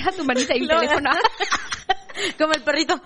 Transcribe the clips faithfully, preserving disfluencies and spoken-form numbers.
deja tu manita y el Lo- teléfono. Como el perrito.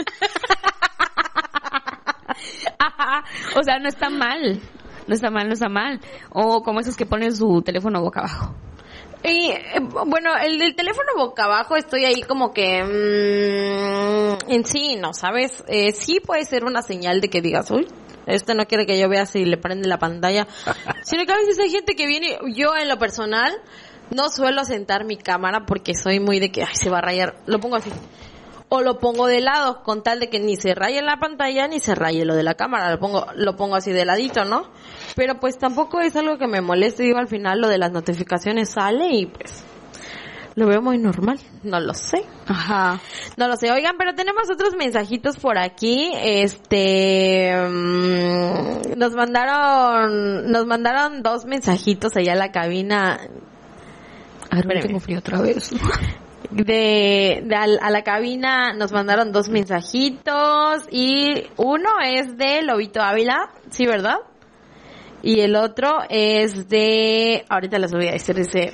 Ajá. O sea, no está mal. No está mal, no está mal. O como esos que ponen su teléfono boca abajo. Y eh, bueno, el del teléfono boca abajo estoy ahí como que mmm, en sí, ¿no? ¿Sabes? Eh, sí puede ser una señal de que digas, uy, este no quiere que yo vea si le prende la pantalla. Sino que a veces hay gente que viene, yo en lo personal no suelo sentar mi cámara porque soy muy de que, ay, se va a rayar. Lo pongo así. O lo pongo de lado, con tal de que ni se raye la pantalla ni se raye lo de la cámara. Lo pongo, lo pongo así de ladito, ¿no? Pero pues tampoco es algo que me moleste. Digo, al final lo de las notificaciones sale y pues lo veo muy normal. No lo sé. Ajá. No lo sé. Oigan, pero tenemos otros mensajitos por aquí. Este, mmm, nos mandaron, nos mandaron dos mensajitos allá a la cabina. A ver, Espérame. tengo frío otra vez. De, de al- a la cabina nos mandaron dos mensajitos y uno es de Lobito Ávila, sí, ¿verdad? Y el otro es de, ahorita les voy a decir, dice,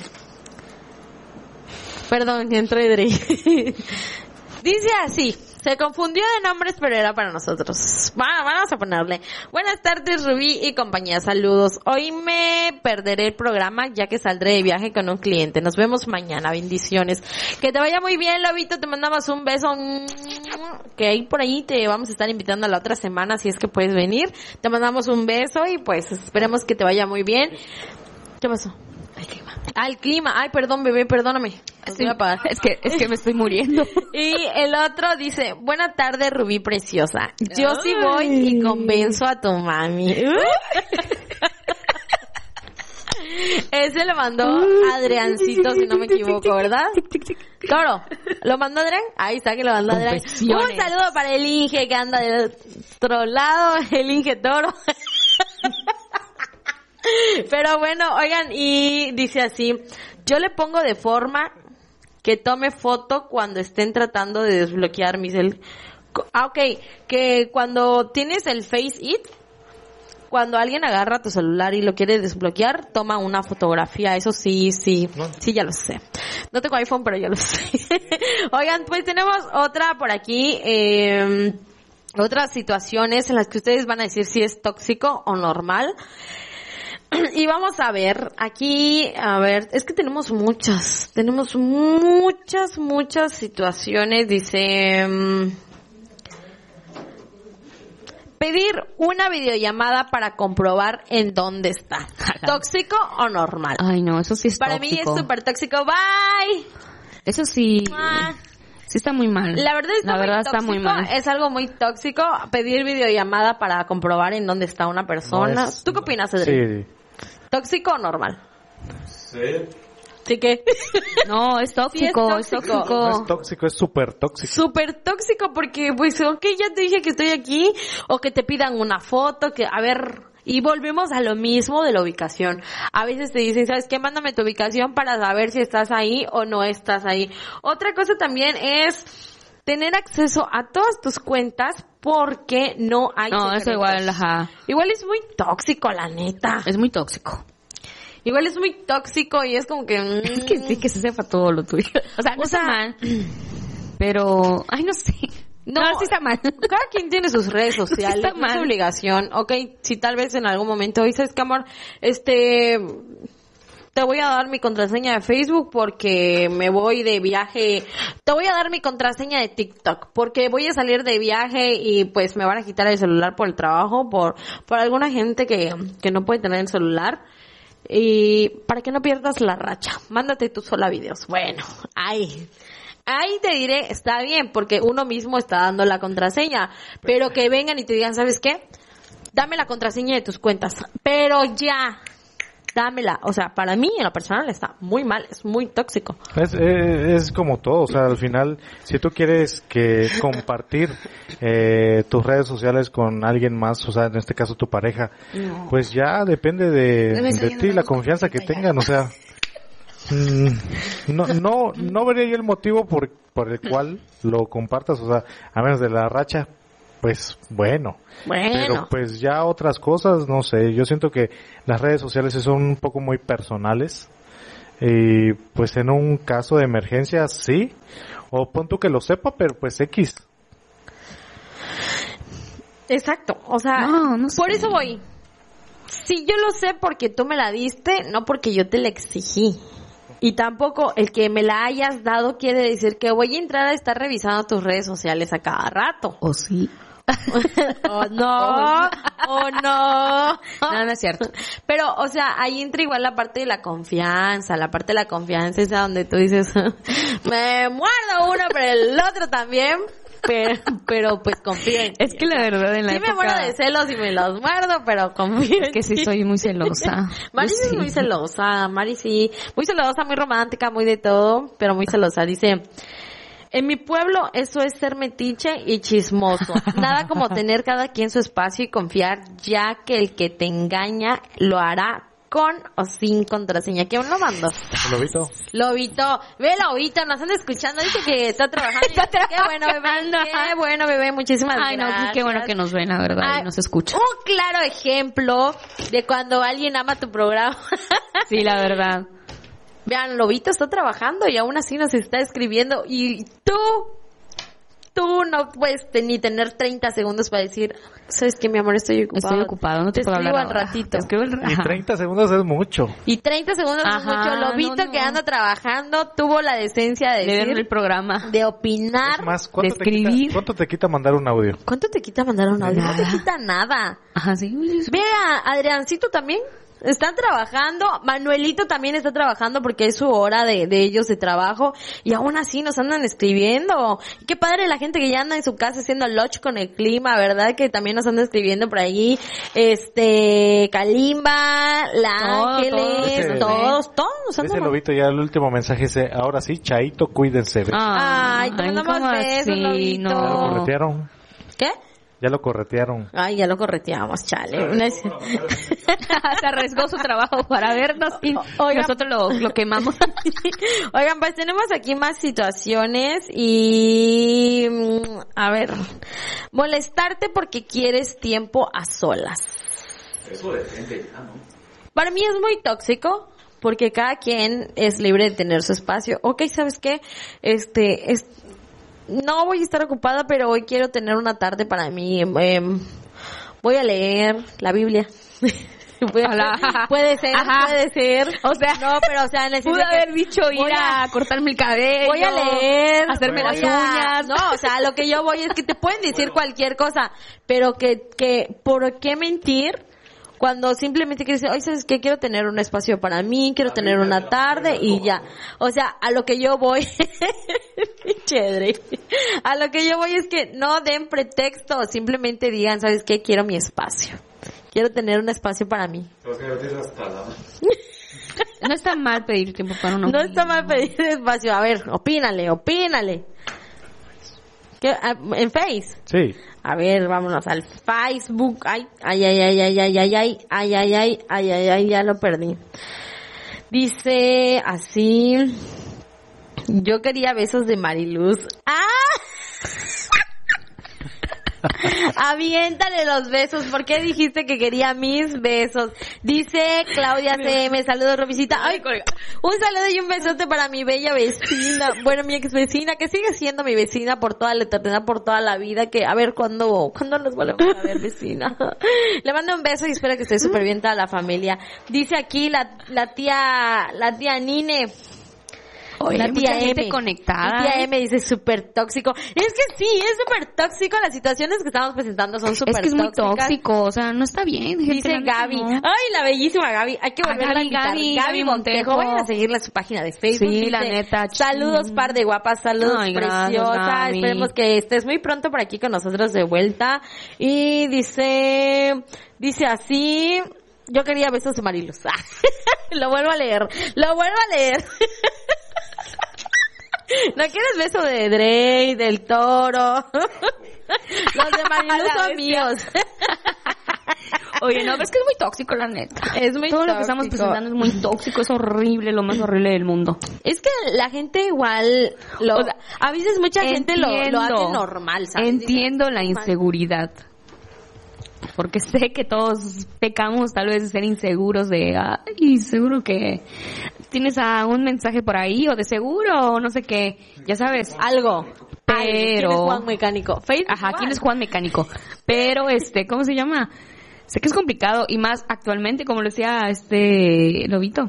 perdón, entré Dre. Dice así, se confundió de nombres pero era para nosotros. Va, vamos a ponerle. Buenas tardes, Rubí y compañía, saludos. Hoy me perderé el programa ya que saldré de viaje con un cliente. Nos vemos mañana, bendiciones. Que te vaya muy bien, Lobito, te mandamos un beso. Que ahí por ahí te vamos a estar invitando a la otra semana si es que puedes venir. Te mandamos un beso y pues esperemos que te vaya muy bien. ¿Qué pasó? Ay, qué mal. Al clima. Ay, perdón, bebé, perdóname. Los voy a apagar. Es que, es que me estoy muriendo. Y el otro dice, buena tarde, Rubí preciosa. Yo sí voy y convenzo a tu mami. Ese lo mandó Adriancito, si no me equivoco, ¿verdad? Toro, ¿lo mandó Adrián? Ahí está que lo mandó Adrián. Confesiones. Un saludo para el Inge que anda del otro lado, el Inge Toro. Pero bueno, oigan, y dice así, yo le pongo de forma que tome foto cuando estén tratando de desbloquear mi cel. Ah, ok, que cuando tienes el Face It, cuando alguien agarra tu celular y lo quiere desbloquear, toma una fotografía. Eso sí, sí, sí, ya lo sé. No tengo iPhone, pero ya lo sé. Oigan, pues tenemos otra por aquí, eh, otras situaciones en las que ustedes van a decir si es tóxico o normal. Y vamos a ver, aquí, a ver, es que tenemos muchas, tenemos muchas, muchas situaciones, dice, um, pedir una videollamada para comprobar en dónde está. ¿Tóxico o normal? Ay, no, eso sí es Para tóxico. mí es súper tóxico, bye. Eso sí, Ah. sí está muy mal. La verdad, está, La muy verdad tóxico, está muy mal. es algo muy tóxico, pedir videollamada para comprobar en dónde está una persona. No es- ¿Tú qué opinas, Edric? Sí. ¿Tóxico o normal? Sí. ¿Sí que? No, es tóxico, es Sí es tóxico. tóxico. No es tóxico, es súper tóxico. Súper tóxico porque, pues, ok, ya te dije que estoy aquí, o que te pidan una foto, que, a ver, y volvemos a lo mismo de la ubicación. A veces te dicen, ¿sabes qué? Mándame tu ubicación para saber si estás ahí o no estás ahí. Otra cosa también es tener acceso a todas tus cuentas porque no hay No, eso secretos. igual, ajá. Igual es muy tóxico, la neta. Es muy tóxico. Igual es muy tóxico y es como que... mm, Que sí, que se sepa todo lo tuyo. O sea, no O está sea- mal. Pero, ay, no sé. No, No, sí está mal. Cada quien tiene sus redes sociales, Está es mal. su obligación. Ok, si tal vez en algún momento dices, que amor, este, te voy a dar mi contraseña de Facebook porque me voy de viaje. Te voy a dar mi contraseña de TikTok porque voy a salir de viaje y pues me van a quitar el celular por el trabajo, por, por alguna gente que, que no puede tener el celular. Y para que no pierdas la racha, mándate tú sola videos. Bueno, ahí. Ahí te diré, está bien, porque uno mismo está dando la contraseña, pero que vengan y te digan, ¿sabes qué? Dame la contraseña de tus cuentas, pero ya, dámela. O sea, para mí, en lo personal, está muy mal, es muy tóxico. Es, es, es como todo, o sea, al final, si tú quieres que compartir eh, tus redes sociales con alguien más, o sea, en este caso tu pareja, No. pues ya depende de, Debe ser de ya ti, no la nos confianza que complica ya. tengan, o sea, mm, no, no, no vería yo el motivo por, por el cual lo compartas, o sea, a menos de la racha, pues bueno. Bueno. Pero pues ya otras cosas, no sé, yo siento que las redes sociales son un poco muy personales. Y pues en un caso de emergencia, sí. O pon tú que lo sepa, pero pues X. Exacto, o sea, No, no sé. por eso voy. Sí, yo lo sé porque tú me la diste, no porque yo te la exigí. Y tampoco el que me la hayas dado quiere decir que voy a entrar a estar revisando tus redes sociales a cada rato. ¿O sí? Oh, no, oh, no. No, no es cierto. Pero, o sea, ahí entra igual la parte de la confianza. La parte de la confianza es a donde tú dices, me muerdo uno, pero el otro también. Pero, pero pues confío en ti. Es que la verdad en la Sí época... me muero de celos y me los muerdo, pero confío en Es que sí ti. soy muy celosa. Mari Yo sí es sí. muy celosa, Mari sí, muy celosa, muy romántica, muy de todo, pero muy celosa. Dice, en mi pueblo eso es ser metiche y chismoso. Nada como tener cada quien su espacio y confiar, ya que el que te engaña lo hará con o sin contraseña. ¿Quién lo mandó? Lobito. Lobito, ve Lobito, nos están escuchando, dice que está trabajando. Está Qué bueno, bebé, trabajando. qué bueno, bebé, muchísimas Ay, no, gracias. pues qué bueno que nos ven, la verdad, Ay, y nos escuchan. Un claro ejemplo de cuando alguien ama tu programa. Sí, la verdad. Vean, Lobito está trabajando y aún así nos está escribiendo. Y tú, tú no puedes te- ni tener treinta segundos para decir, ¿sabes qué, mi amor? Estoy ocupado. Estoy ocupado, no te, Te puedo escribo hablar al ahora. ratito. Te escribo al Y Ajá. treinta segundos es mucho. Y treinta segundos es Ajá, mucho. Lobito no, no. que anda trabajando tuvo la decencia de De ver decir, el programa. de opinar. Es más, ¿cuánto de te, quita, escribir. ¿cuánto te quita mandar un audio? ¿Cuánto te quita mandar un audio? No te Nada. quita nada. Ajá, sí. Vea, Adriancito también está trabajando, Manuelito también está trabajando porque es su hora de, de ellos de trabajo y aún así nos andan escribiendo. Qué padre la gente que ya anda en su casa haciendo lunch con el clima, ¿verdad? Que también nos anda escribiendo por ahí. Este, Kalimba, La Todo, Ángeles, todo. todos, todos nos Ese andan. Lobito ya el último mensaje dice, ahora sí, Chaito, cuídense. Ay, te mandamos ¿cómo besos, así? Lobito. Ya lo No. corretearon. ¿Qué? Ya lo corretearon. Ay, ya lo correteamos, chale. Una- Se arriesgó su trabajo para vernos y Oiga. nosotros lo, lo quemamos. Oigan, pues tenemos aquí más situaciones y mm, a ver, molestarte porque quieres tiempo a solas. Eso depende, ya, ¿no? Para mí es muy tóxico porque cada quien es libre de tener su espacio. Ok, ¿sabes qué? Este, es, no voy a estar ocupada, pero hoy quiero tener una tarde para mí. Em, voy a leer la Biblia. Puede, Hola. puede ser, Ajá. puede ser. O sea, no, pero o sea, necesito pude que- haber dicho ir voy a, cortarme el cabello. voy a leer, hacerme voy las a- uñas. No, o sea, lo que yo voy es que te pueden decir cualquier cosa, pero que, que, ¿por qué mentir? Cuando simplemente quieres decir, oye, ¿sabes qué? Quiero tener un espacio para mí, quiero tener una tarde y ya. O sea, a lo que yo voy, chévere, a lo que yo voy es que no den pretexto, simplemente digan, ¿sabes qué? Quiero mi espacio. Quiero tener un espacio para mí. No está mal pedir tiempo para uno. No está mal pedir espacio. A ver, opínale, opínale. ¿Qué? Ah, ¿En Face? Sí. A ver, vámonos al Facebook. Ay, ay, ay, ay, ay, ay, ay, ay, ay, ay, ay, ay, ay, ay, ya lo perdí. Dice así. Yo quería besos de Mariluz. ¡Ah! Aviéntale los besos. ¿Por qué dijiste que quería mis besos? Dice Claudia C M. Saludos, Robisita. Ay, un saludo y un besote para mi bella vecina. Bueno, mi ex vecina, que sigue siendo mi vecina por toda la eternidad, por toda la vida. Que a ver cuándo, cuándo nos volvemos a ver, vecina. Le mando un beso y espero que esté súper bien toda la familia. Dice aquí la, la tía, la tía Nine. Oye, La hay tía mucha gente M. conectada. Mi tía M dice súper tóxico. Es que sí, es súper tóxico. Las situaciones que estamos presentando son súper Es que es muy tóxicas. tóxico, o sea, no está bien. gente, Dice la neta, Gaby. no. Ay, la bellísima Gaby. Hay que A volverla a Gaby, invitar. Gaby, Gaby Gaby Montejo. Montejo. Vayan a seguirla en su página de Facebook. Sí, Dice, la neta, saludos, ching. par de guapas. Saludos, Ay, gracias, preciosa. Gaby. Esperemos que estés muy pronto por aquí con nosotros de vuelta. Y dice, dice así... Yo quería besos de Mariluz. Lo vuelvo a leer. Lo vuelvo a leer. ¿No quieres beso de Drake, del Toro? Los de Mariluz La son bestia. míos. Oye, no, pero es que es muy tóxico, la neta. Es muy Todo lo que estamos tóxico. presentando es muy tóxico, es horrible, lo más horrible del mundo. Es que la gente igual, lo, O sea, a veces mucha gente lo, lo entiendo, hace normal, ¿sabes? Entiendo Dice, la "Normal". inseguridad. Porque sé que todos pecamos tal vez de ser inseguros de, ay, seguro que tienes a un mensaje por ahí o de seguro o no sé qué, ya sabes. Algo. Pero... Ay, ¿quién es Juan Mecánico? Facebook. Ajá, igual. ¿quién es Juan Mecánico? Pero, este, ¿cómo se llama? Sé que es complicado y más actualmente, como lo decía este Lobito.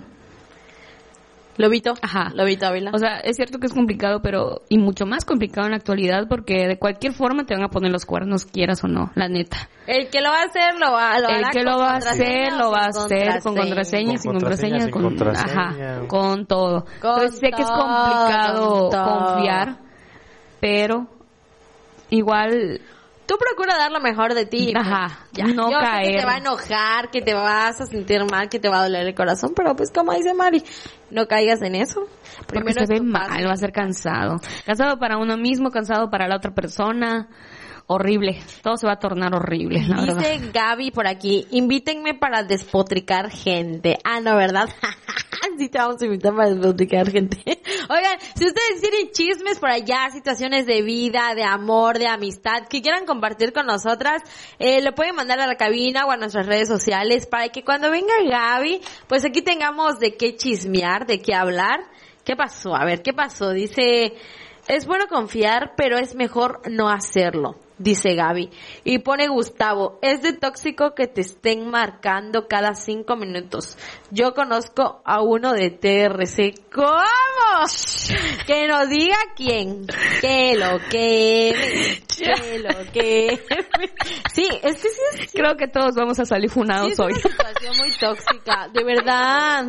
Lobito. Ajá. Lobito Ávila. O sea, es cierto que es complicado, pero y mucho más complicado en la actualidad porque de cualquier forma te van a poner los cuernos, quieras o no, la neta. El que lo va a hacer, lo va, lo El hará que con lo va a contraseña hacer, o lo va a sin hacer con contraseña, sin Con contraseña, contraseña, con, sin contraseña. ajá, con todo. Con Entonces sé que es todo, complicado con todo. confiar, pero igual Tú procura dar lo mejor de ti. Ajá, Ya. no Yo sé caer. que te va a enojar, que te vas a sentir mal, que te va a doler el corazón, pero pues como dice Mari, no caigas en eso. Porque Primero se es ve tu paz. mal, va a ser cansado. Cansado para uno mismo, cansado para la otra persona. Horrible. Todo se va a tornar horrible, la verdad. Dice Gaby por aquí, invítenme para despotricar gente. Ah, no, ¿verdad? Sí te vamos a invitar para despotricar gente. Oigan, si ustedes tienen chismes por allá, situaciones de vida, de amor, de amistad, que quieran compartir con nosotras, eh, lo pueden mandar a la cabina o a nuestras redes sociales para que cuando venga Gaby, pues aquí tengamos de qué chismear, de qué hablar. ¿Qué pasó? A ver, ¿qué pasó? Dice, es bueno confiar, pero es mejor no hacerlo. Dice Gaby. Y pone Gustavo, es de tóxico que te estén marcando cada cinco minutos. Yo conozco a uno de T R C. ¿Cómo? Que nos diga quién. Que lo que... Que lo que... Sí, es que sí es... Creo que todos vamos a salir Sí funados es hoy. una situación muy tóxica. De verdad.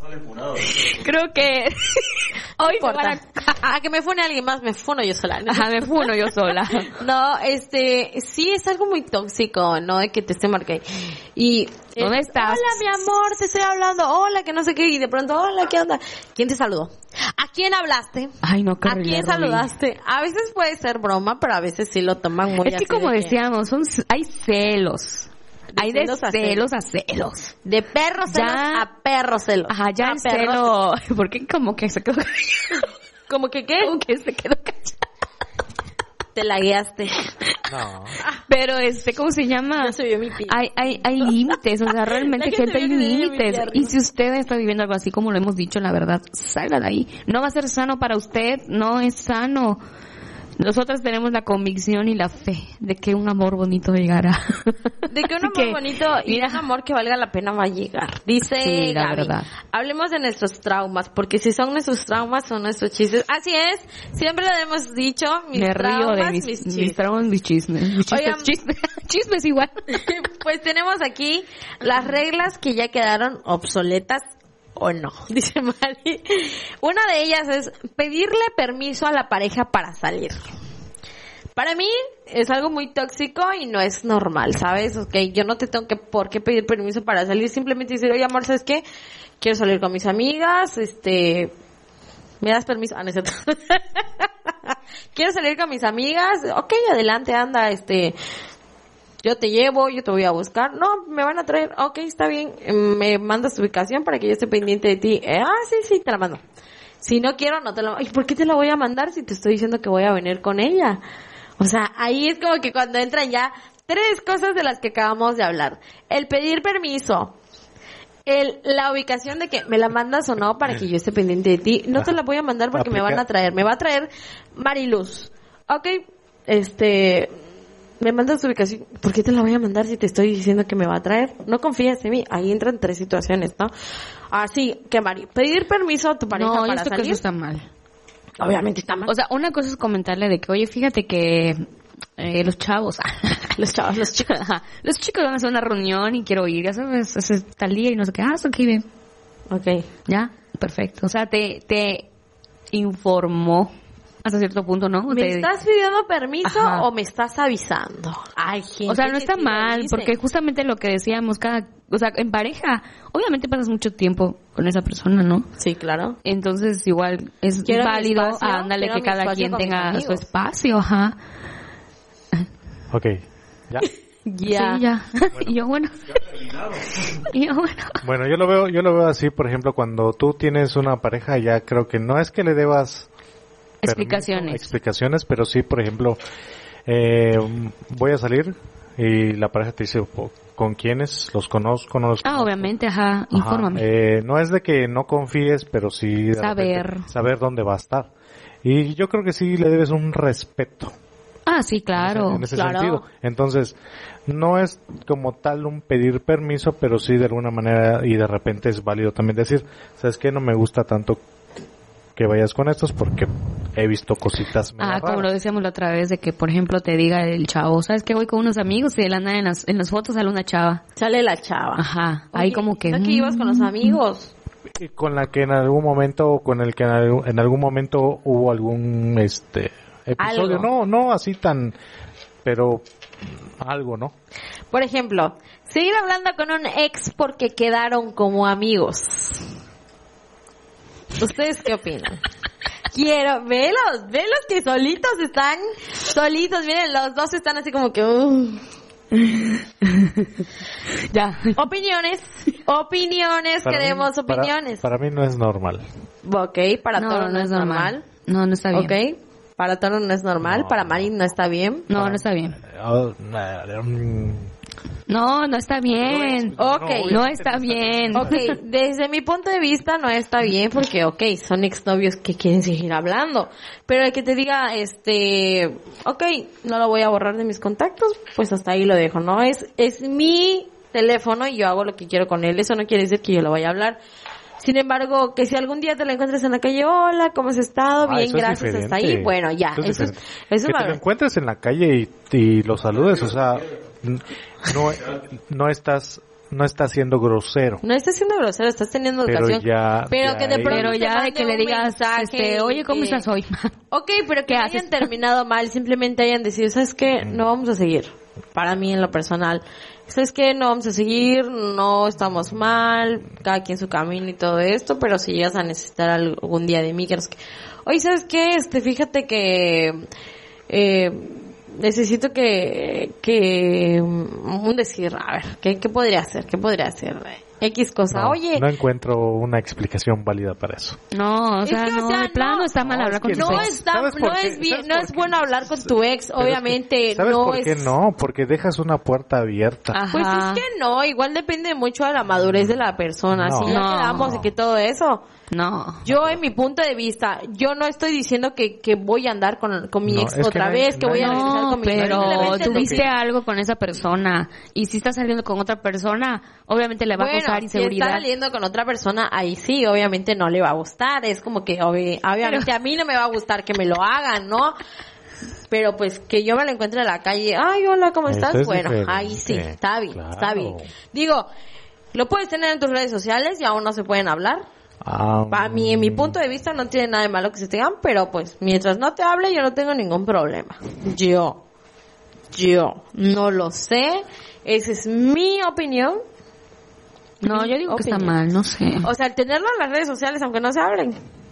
Creo que hoy se van a... A que me fune alguien más, me funo yo sola. ¿no? Ajá, me funo yo sola. No, este, sí es algo muy tóxico, ¿no? De que te esté marcando. Y, ¿Dónde eh, estás? Hola, mi amor, te estoy hablando. Hola, que no sé qué. Y de pronto, hola, ¿qué onda? ¿Quién te saludó? ¿A quién hablaste? Ay, no, qué ¿A horrible, quién Rubí. saludaste? A veces puede ser broma, pero a veces sí lo toman muy Es que así como de decíamos, son hay celos. De Hay de celos a celos a celos. De perro celos Ya- a perro celos. Ajá, ya A el perro celo... ¿Por qué como que se quedó callado? ¿Como que qué? Como que se quedó callado. Te lagueaste. No. Pero este, ¿cómo se llama? Ya se vio mi pie. Hay, hay, hay límites, o sea, realmente La gente gente hay viene de mi límites. pierna. Y si usted está viviendo algo así como lo hemos dicho, la verdad, salga de ahí. No va a ser sano para usted, no es sano. Nosotras tenemos la convicción y la fe de que un amor bonito llegará. De que un Así amor que, bonito y mira. un amor que valga la pena va a llegar. Dice Sí, la Gaby, verdad. hablemos de nuestros traumas, porque si son nuestros traumas, son nuestros chistes. Así es, siempre lo hemos dicho, mis Me río traumas, de mis, mis mis, chistes. traumas, mis chismes. Mis chismes, Oigan. chismes, chismes igual. Pues tenemos aquí las reglas que ya quedaron obsoletas o no, dice Mari. Una de ellas es pedirle permiso a la pareja para salir. Para mí es algo muy tóxico y no es normal, ¿sabes? Okay, yo no te tengo que por qué pedir permiso para salir, simplemente decir, oye amor, ¿sabes qué? Quiero salir con mis amigas, este, ¿me das permiso? Ah, no es cierto. Quiero salir con mis amigas, ok, adelante, anda, este, yo te llevo, yo te voy a buscar, no, me van a traer, ok, está bien, me mandas tu ubicación para que yo esté pendiente de ti, eh, ah, sí, sí, te la mando. Si no quiero, no te la mando. ¿Y por qué te la voy a mandar si te estoy diciendo que voy a venir con ella? O sea, ahí es como que cuando entran ya tres cosas de las que acabamos de hablar. El pedir permiso, el la ubicación de que me la mandas o no para que yo esté pendiente de ti. No te la voy a mandar porque me van a traer. Me va a traer Mariluz. Ok, este, me mandas tu ubicación. ¿Por qué te la voy a mandar si te estoy diciendo que me va a traer? No confías en mí. Ahí entran tres situaciones, ¿no? Así que, Mari, pedir permiso a tu pareja No, yo para creo que salir. eso está mal. Obviamente está mal. O sea, una cosa es comentarle de que, oye, fíjate que eh, los chavos, Los chavos, los chicos. ajá, los chicos van a hacer una reunión y quiero ir, ya sabes, es tal día y no sé qué, ah, ok, bien, Ok. ya, perfecto. O sea, te, te informó hasta cierto punto, ¿no? ¿Me Te- estás pidiendo permiso Ajá. o me estás avisando? Ay, gente. O sea, no que está sí lo mal, dice. porque justamente lo que decíamos, cada, o sea, en pareja, obviamente pasas mucho tiempo con esa persona, ¿no? Sí, claro. Entonces, igual es Quiero mi válido, espacio, ándale, quiero que mi cada espacio quien con mis tenga su amigos. espacio, ajá. Ok, ya. Ya. Sí, ya. Y yo, bueno. Y yo, bueno. Bueno, yo lo veo, yo lo veo así, por ejemplo, cuando tú tienes una pareja, ya creo que no es que le debas permiso, Explicaciones. explicaciones, pero sí, por ejemplo, eh, voy a salir, y la pareja te dice, ¿con quiénes? ¿Los conozco? ¿No los Ah, conozco? obviamente, ajá, Ajá, infórmame. eh, no es de que no confíes, pero sí de Saber. repente saber dónde va a estar. Y yo creo que sí le debes un respeto. Ah, sí, claro. En ese claro. sentido. Entonces, no es como tal un pedir permiso, pero sí de alguna manera y de repente es válido también decir, ¿sabes qué? No me gusta tanto que vayas con estos porque he visto cositas medio Ah, como raras. lo decíamos la otra vez, de que, por ejemplo, te diga el chavo, ¿sabes qué? Voy con unos amigos y de la nada en las, en las fotos sale una chava. Sale la chava. Ajá, ahí Oye, como que... ¿no que ibas con los amigos? Y con la que en algún momento, o con el que en algún, en algún momento hubo algún este episodio, Algo. no, no así tan, pero algo, ¿no? Por ejemplo, seguir hablando con un ex porque quedaron como amigos. ¿Ustedes qué opinan? Quiero, velos, velos que solitos están, solitos, miren, los dos están así como que... uh. Ya. Opiniones, opiniones, Para queremos mí- para- opiniones. Para, mí no es normal. Ok, para No, Toro no, es normal. No, no está bien. Ok, para Toro no es normal, No. para Marín no está bien. No, no está bien. Ah, mm, No, no está bien. Ok. No está bien. Ok, desde mi punto de vista no está bien porque, ok, son exnovios que quieren seguir hablando. Pero el que te diga, este, ok, no lo voy a borrar de mis contactos, pues hasta ahí lo dejo, ¿no? Es, es mi teléfono y yo hago lo que quiero con él. Eso no quiere decir que yo lo vaya a hablar. Sin embargo, que si algún día te la encuentres en la calle, hola, ¿cómo has estado? ah, Bien, eso es gracias, hasta diferente. ahí. Bueno, ya, Eso es eso es, diferente. eso que es te lo encuentres en la calle y, y lo saludes, o sea, n- no, no estás, no estás siendo grosero. No estás siendo grosero, estás teniendo Pero educación. ya- pero ya que de ahí- pronto Pero te ya de mande que le un digas, mensaje este, y oye, ¿cómo que- estás hoy? Ok, pero que ¿Qué no haces? hayan terminado mal, simplemente hayan decidido, ¿sabes qué? No vamos a seguir. Para mí, en lo personal. ¿Sabes qué? No vamos a seguir, no estamos mal, cada quien su camino y todo esto, pero si llegas a necesitar algún día de mí, que no sé qué. Oye, ¿sabes qué? Este, fíjate que, eh, necesito que, que, un decir, a ver, ¿qué, qué podría hacer? ¿Qué podría hacer? X cosa. No, Oye, no encuentro una explicación válida para eso. No, o Es sea, que, o no, sea, de plano no. está mal No, hablar es con que tus no ex. está, ¿Sabes por no qué? es bien, ¿Sabes no por es qué? bueno hablar con tu ex, Pero es que- obviamente, ¿Sabes no por qué es... no? Porque dejas una puerta abierta. Ajá. Pues es que no, igual depende mucho de la madurez de la persona. No. Si ya No. quedamos y que todo eso. No. Yo, en mi punto de vista, yo no estoy diciendo que, que voy a andar con, con mi No, ex es que otra no hay- vez, que no voy hay- a regresar No, con mi pero Simplemente tuviste te- algo con esa persona y si estás saliendo con otra persona, obviamente le va a Bueno, causar si está inseguridad. saliendo con otra persona, ahí sí, obviamente no le va a gustar. Es como que, obvi- obviamente, a mí no me va a gustar que me lo hagan, ¿no? Pero pues que yo me lo encuentre en la calle, ay, hola, ¿cómo Eso estás? es Bueno, diferente. ahí sí, está bien, Claro. está bien. Digo, lo puedes tener en tus redes sociales y aún no se pueden hablar. Ah, Para mí, en mi punto de vista, no tiene nada de malo que se tengan, pero pues, mientras no te hable, yo no tengo ningún problema. Yo, yo, no lo sé, esa es mi opinión. No, yo digo que está Opinión. mal, no sé. O sea, el tenerlo en las redes sociales, aunque no se hablen.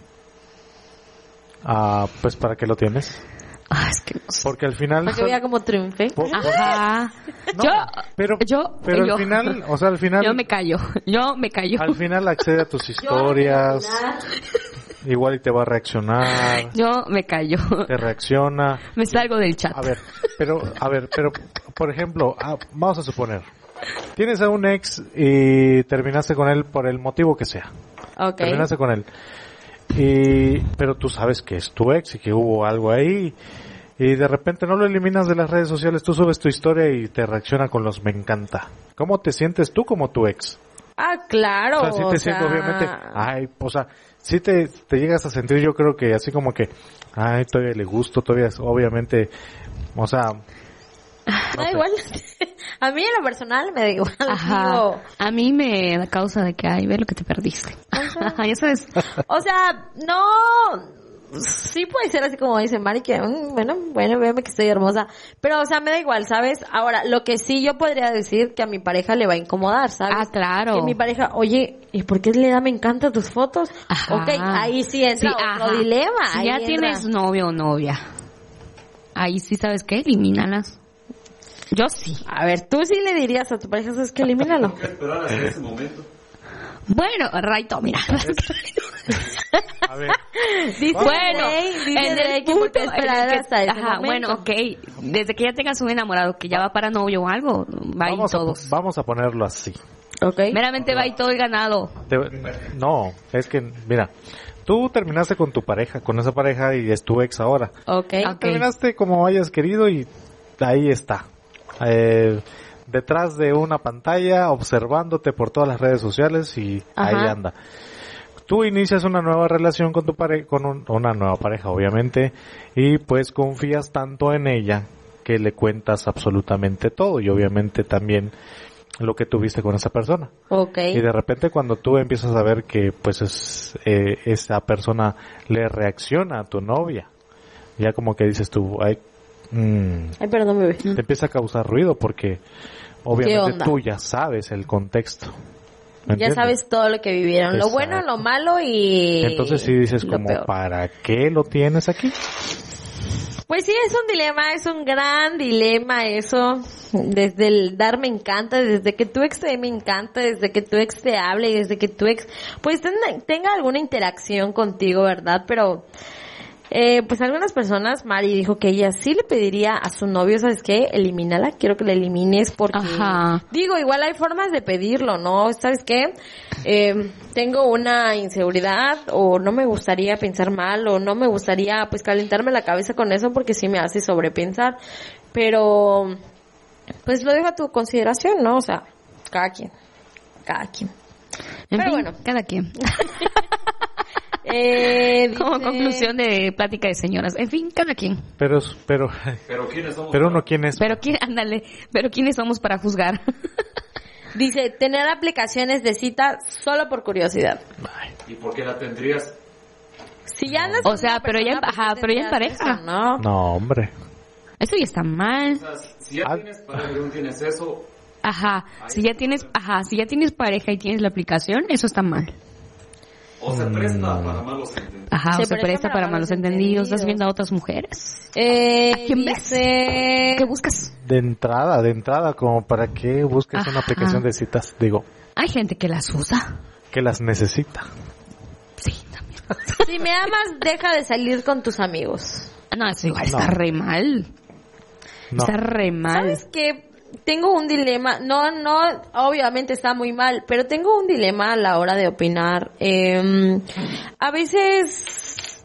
ah, pues ¿para qué lo tienes? Ah, es que no sé. Porque al final... Para que vea cómo triunfé. por- por- Ajá. No, yo, pero, yo, pero yo. al final, o sea, al final, Yo me callo. Yo me callo. al final accede a tus historias, igual y te va a reaccionar, Yo me callo. te reacciona. Me salgo del chat. A ver, pero, a ver, pero, por ejemplo, ah, vamos a suponer, tienes a un ex y terminaste con él por el motivo que sea. Ok. Terminaste con él. Y, pero tú sabes que es tu ex y que hubo algo ahí. Y de repente no lo eliminas de las redes sociales, tú subes tu historia y te reacciona con los me encanta. ¿Cómo te sientes tú como tu ex? Ah, claro. O sea, sí te o sientes sea, obviamente, ay, o sea, sí te, te llegas a sentir, yo creo que así como que, ay, todavía le gusto, todavía, es- obviamente, o sea, Me da sé. igual. A mí en lo personal me da igual. Ajá. Digo, A mí me da causa de que, ay, ve lo que te perdiste. Ajá, ya sabes. o sea, no... Sí puede ser así como dice Mari, que mm, bueno, bueno, véame que estoy hermosa. Pero, o sea, me da igual, ¿sabes? Ahora, lo que sí yo podría decir que a mi pareja le va a incomodar, ¿sabes? Ah, claro. Que mi pareja, oye, ¿y por qué le da me encanta tus fotos? Ajá. Ok, ahí sí entra Sí, otro ajá. dilema. Si ahí ya entra. tienes novio o novia, ahí sí, ¿sabes qué? Elimínalas. Yo sí. A ver, tú sí le dirías a tu pareja, ¿sabes qué? Elimínalo. ¿Por qué esperar hasta ese momento? Bueno, Raito, mira. A ver, Dice Bueno, Rey, dice en Rey el que punto, porque en el esperar que- hasta ese ajá, momento. bueno, ok, desde que ya tengas un enamorado que ya va para novio o algo, va y vamos a, po- todos. vamos a ponerlo así. Okay. Meramente va y todo el ganado. Te- no, es que, mira, tú terminaste con tu pareja, con esa pareja y es tu ex ahora. Okay. Ok. Terminaste como hayas querido y ahí está. Eh, detrás de una pantalla, observándote por todas las redes sociales y ahí Ajá. anda. Tú inicias una nueva relación con tu pareja, con un- una nueva pareja, obviamente, y pues confías tanto en ella que le cuentas absolutamente todo y obviamente también lo que tuviste con esa persona. Okay. Y de repente cuando tú empiezas a ver que pues es, eh, esa persona le reacciona a tu novia, ya como que dices tú, ay, mm, Ay, perdón, bebé. te empieza a causar ruido porque obviamente onda? tú ya sabes el contexto. ¿me Ya entiendes? sabes todo lo que vivieron, lo bueno, Exacto. lo malo y Entonces sí dices lo como, peor. ¿para qué lo tienes aquí? Pues sí, es un dilema, es un gran dilema eso. Desde el dar me encanta, desde que tu ex te dé me encanta, desde que tu ex te hable y desde que tu ex pues ten- tenga alguna interacción contigo, ¿verdad? Pero eh, pues algunas personas, Mari dijo que ella sí le pediría a su novio, ¿sabes qué? Elimínala, quiero que la elimines porque... Ajá. Digo, igual hay formas de pedirlo, ¿no? ¿Sabes qué? Eh, tengo una inseguridad o no me gustaría pensar mal o no me gustaría pues calentarme la cabeza con eso porque sí me hace sobrepensar. Pero pues lo dejo a tu consideración, ¿no? O sea, cada quien. Cada quien. En Pero fin, bueno. cada quien. Eh, Como dice- conclusión de plática de señoras. En fin, cada quien. Pero, pero, Pero ¿quiénes somos? pero uno quién es. Pero quién, ándale, pero quiénes somos para juzgar. Dice, tener aplicaciones de cita solo por curiosidad. ¿Y por qué la tendrías? Si ya andas O con sea, una pero ya en- persona, ¿por qué ajá, pero ya en tendrías pareja. eso, ¿no? No, hombre. Eso ya está mal. O sea, si ya Ah. tienes pareja y no tienes eso, Ajá, si ya tienes, ajá, si ya tienes pareja y tienes la aplicación, eso está mal. o se presta para malos entendidos. Ajá, Se o se presta presta para para malos malos entendidos, estás entendidos. viendo a otras mujeres. Eh, ¿A quién ves? dice... ¿Qué buscas? De entrada, de entrada, como para qué busques una Ajá. aplicación de citas, digo, Hay gente que las usa. que las necesita. Sí, también. Si me amas, deja de salir con tus amigos. No, eso igual No. está re mal. No. Está re mal. ¿Sabes qué? Tengo un dilema, no, no, obviamente está muy mal, pero tengo un dilema a la hora de opinar. Eh, a veces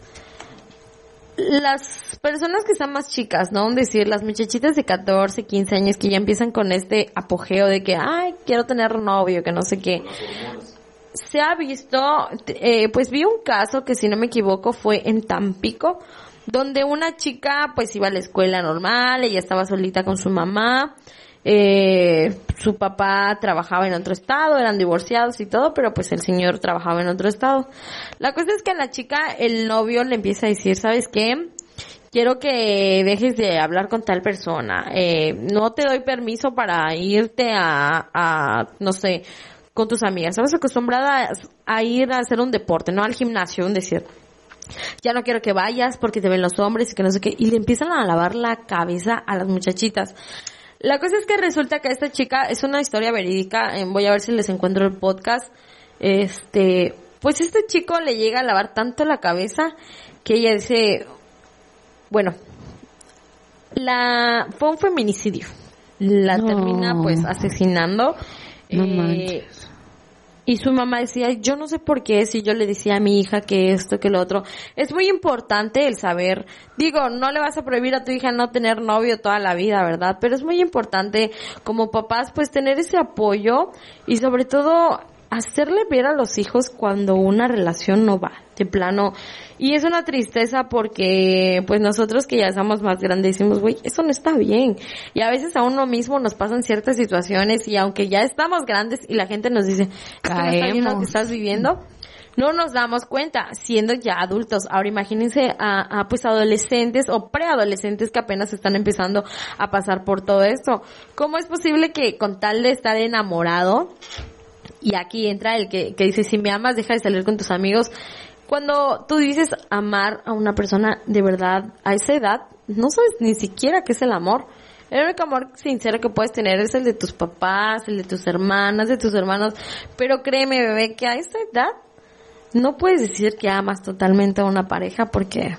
las personas que están más chicas, ¿no? Es decir, las muchachitas de catorce, quince años que ya empiezan con este apogeo de que, ay, quiero tener novio, que no sé qué. Se ha visto, eh, pues vi un caso que si no me equivoco fue en Tampico, donde una chica pues iba a la escuela normal, ella estaba solita con su mamá, eh, su papá trabajaba en otro estado, eran divorciados y todo, pero pues el señor trabajaba en otro estado. La cosa es que a la chica el novio le empieza a decir, ¿sabes qué? Quiero que dejes de hablar con tal persona, eh, no te doy permiso para irte a, a, no sé, con tus amigas. Estabas acostumbrada a, a ir a hacer un deporte, no al gimnasio, un decir. Ya no quiero que vayas porque te ven los hombres y que no sé qué. Y le empiezan a lavar la cabeza a las muchachitas. La cosa es que resulta que esta chica es una historia verídica. eh, Voy a ver si les encuentro el podcast. Este, pues este chico le llega a lavar tanto la cabeza que ella dice, bueno, la fue un feminicidio. La No. termina pues asesinando. No Eh, manches. y su mamá decía, yo no sé por qué, si yo le decía a mi hija que esto, que lo otro. Es muy importante el saber, digo, no le vas a prohibir a tu hija no tener novio toda la vida, ¿verdad? Pero es muy importante como papás pues tener ese apoyo y sobre todo hacerle ver a los hijos cuando una relación no va, de plano. Y es una tristeza porque pues nosotros que ya estamos más grandes decimos, güey, eso no está bien. Y a veces a uno mismo nos pasan ciertas situaciones y aunque ya estamos grandes y la gente nos dice, "Es que no está bien lo que Caemos. estás viviendo", no nos damos cuenta, siendo ya adultos. Ahora imagínense a, a pues adolescentes o preadolescentes que apenas están empezando a pasar por todo esto. ¿Cómo es posible que con tal de estar enamorado, y aquí entra el que, que dice, si me amas, deja de salir con tus amigos? Cuando tú dices amar a una persona de verdad a esa edad, no sabes ni siquiera qué es el amor. El único amor sincero que puedes tener es el de tus papás, el de tus hermanas, de tus hermanos. Pero créeme, bebé, que a esta edad no puedes decir que amas totalmente a una pareja porque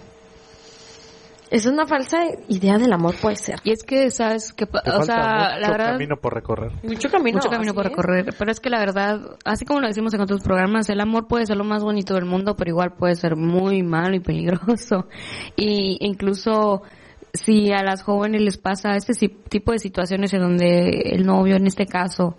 es una falsa idea del amor, puede ser. Y es que, ¿sabes? que Te O falta sea, mucho la verdad... camino por recorrer. Mucho camino. Mucho camino así por es. recorrer, pero es que la verdad, así como lo decimos en otros programas, el amor puede ser lo más bonito del mundo, pero igual puede ser muy malo y peligroso. Y incluso si a las jóvenes les pasa este si- tipo de situaciones en donde el novio, en este caso,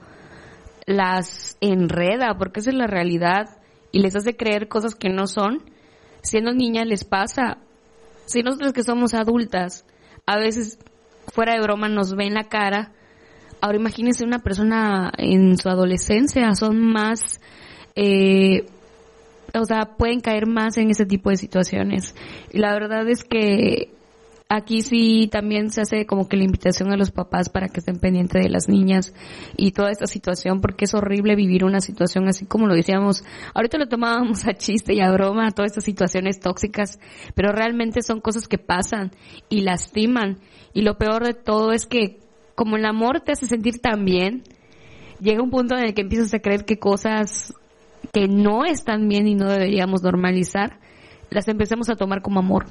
las enreda, porque esa es la realidad, y les hace creer cosas que no son, siendo niñas les pasa. Si nosotros que somos adultas, a veces fuera de broma nos ven la cara, ahora imagínense una persona en su adolescencia, son más, eh, o sea, pueden caer más en ese tipo de situaciones. Y la verdad es que aquí sí también se hace como que la invitación a los papás para que estén pendientes de las niñas y toda esta situación, porque es horrible vivir una situación así como lo decíamos. Ahorita lo tomábamos a chiste y a broma, todas estas situaciones tóxicas, pero realmente son cosas que pasan y lastiman. Y lo peor de todo es que como el amor te hace sentir tan bien, llega un punto en el que empiezas a creer que cosas que no están bien y no deberíamos normalizar, las empecemos a tomar como amor.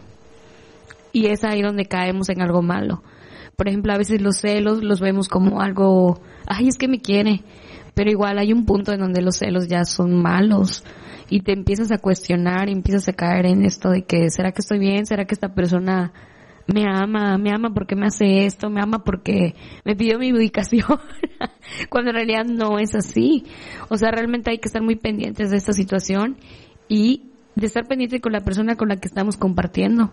Y es ahí donde caemos en algo malo. Por ejemplo, a veces los celos los vemos como algo, ay, es que me quiere. Pero igual hay un punto en donde los celos ya son malos. Y te empiezas a cuestionar y empiezas a caer en esto de que, ¿será que estoy bien? ¿Será que esta persona me ama? ¿Me ama porque me hace esto? ¿Me ama porque me pidió mi ubicación? Cuando en realidad no es así. O sea, realmente hay que estar muy pendientes de esta situación y de estar pendiente con la persona con la que estamos compartiendo.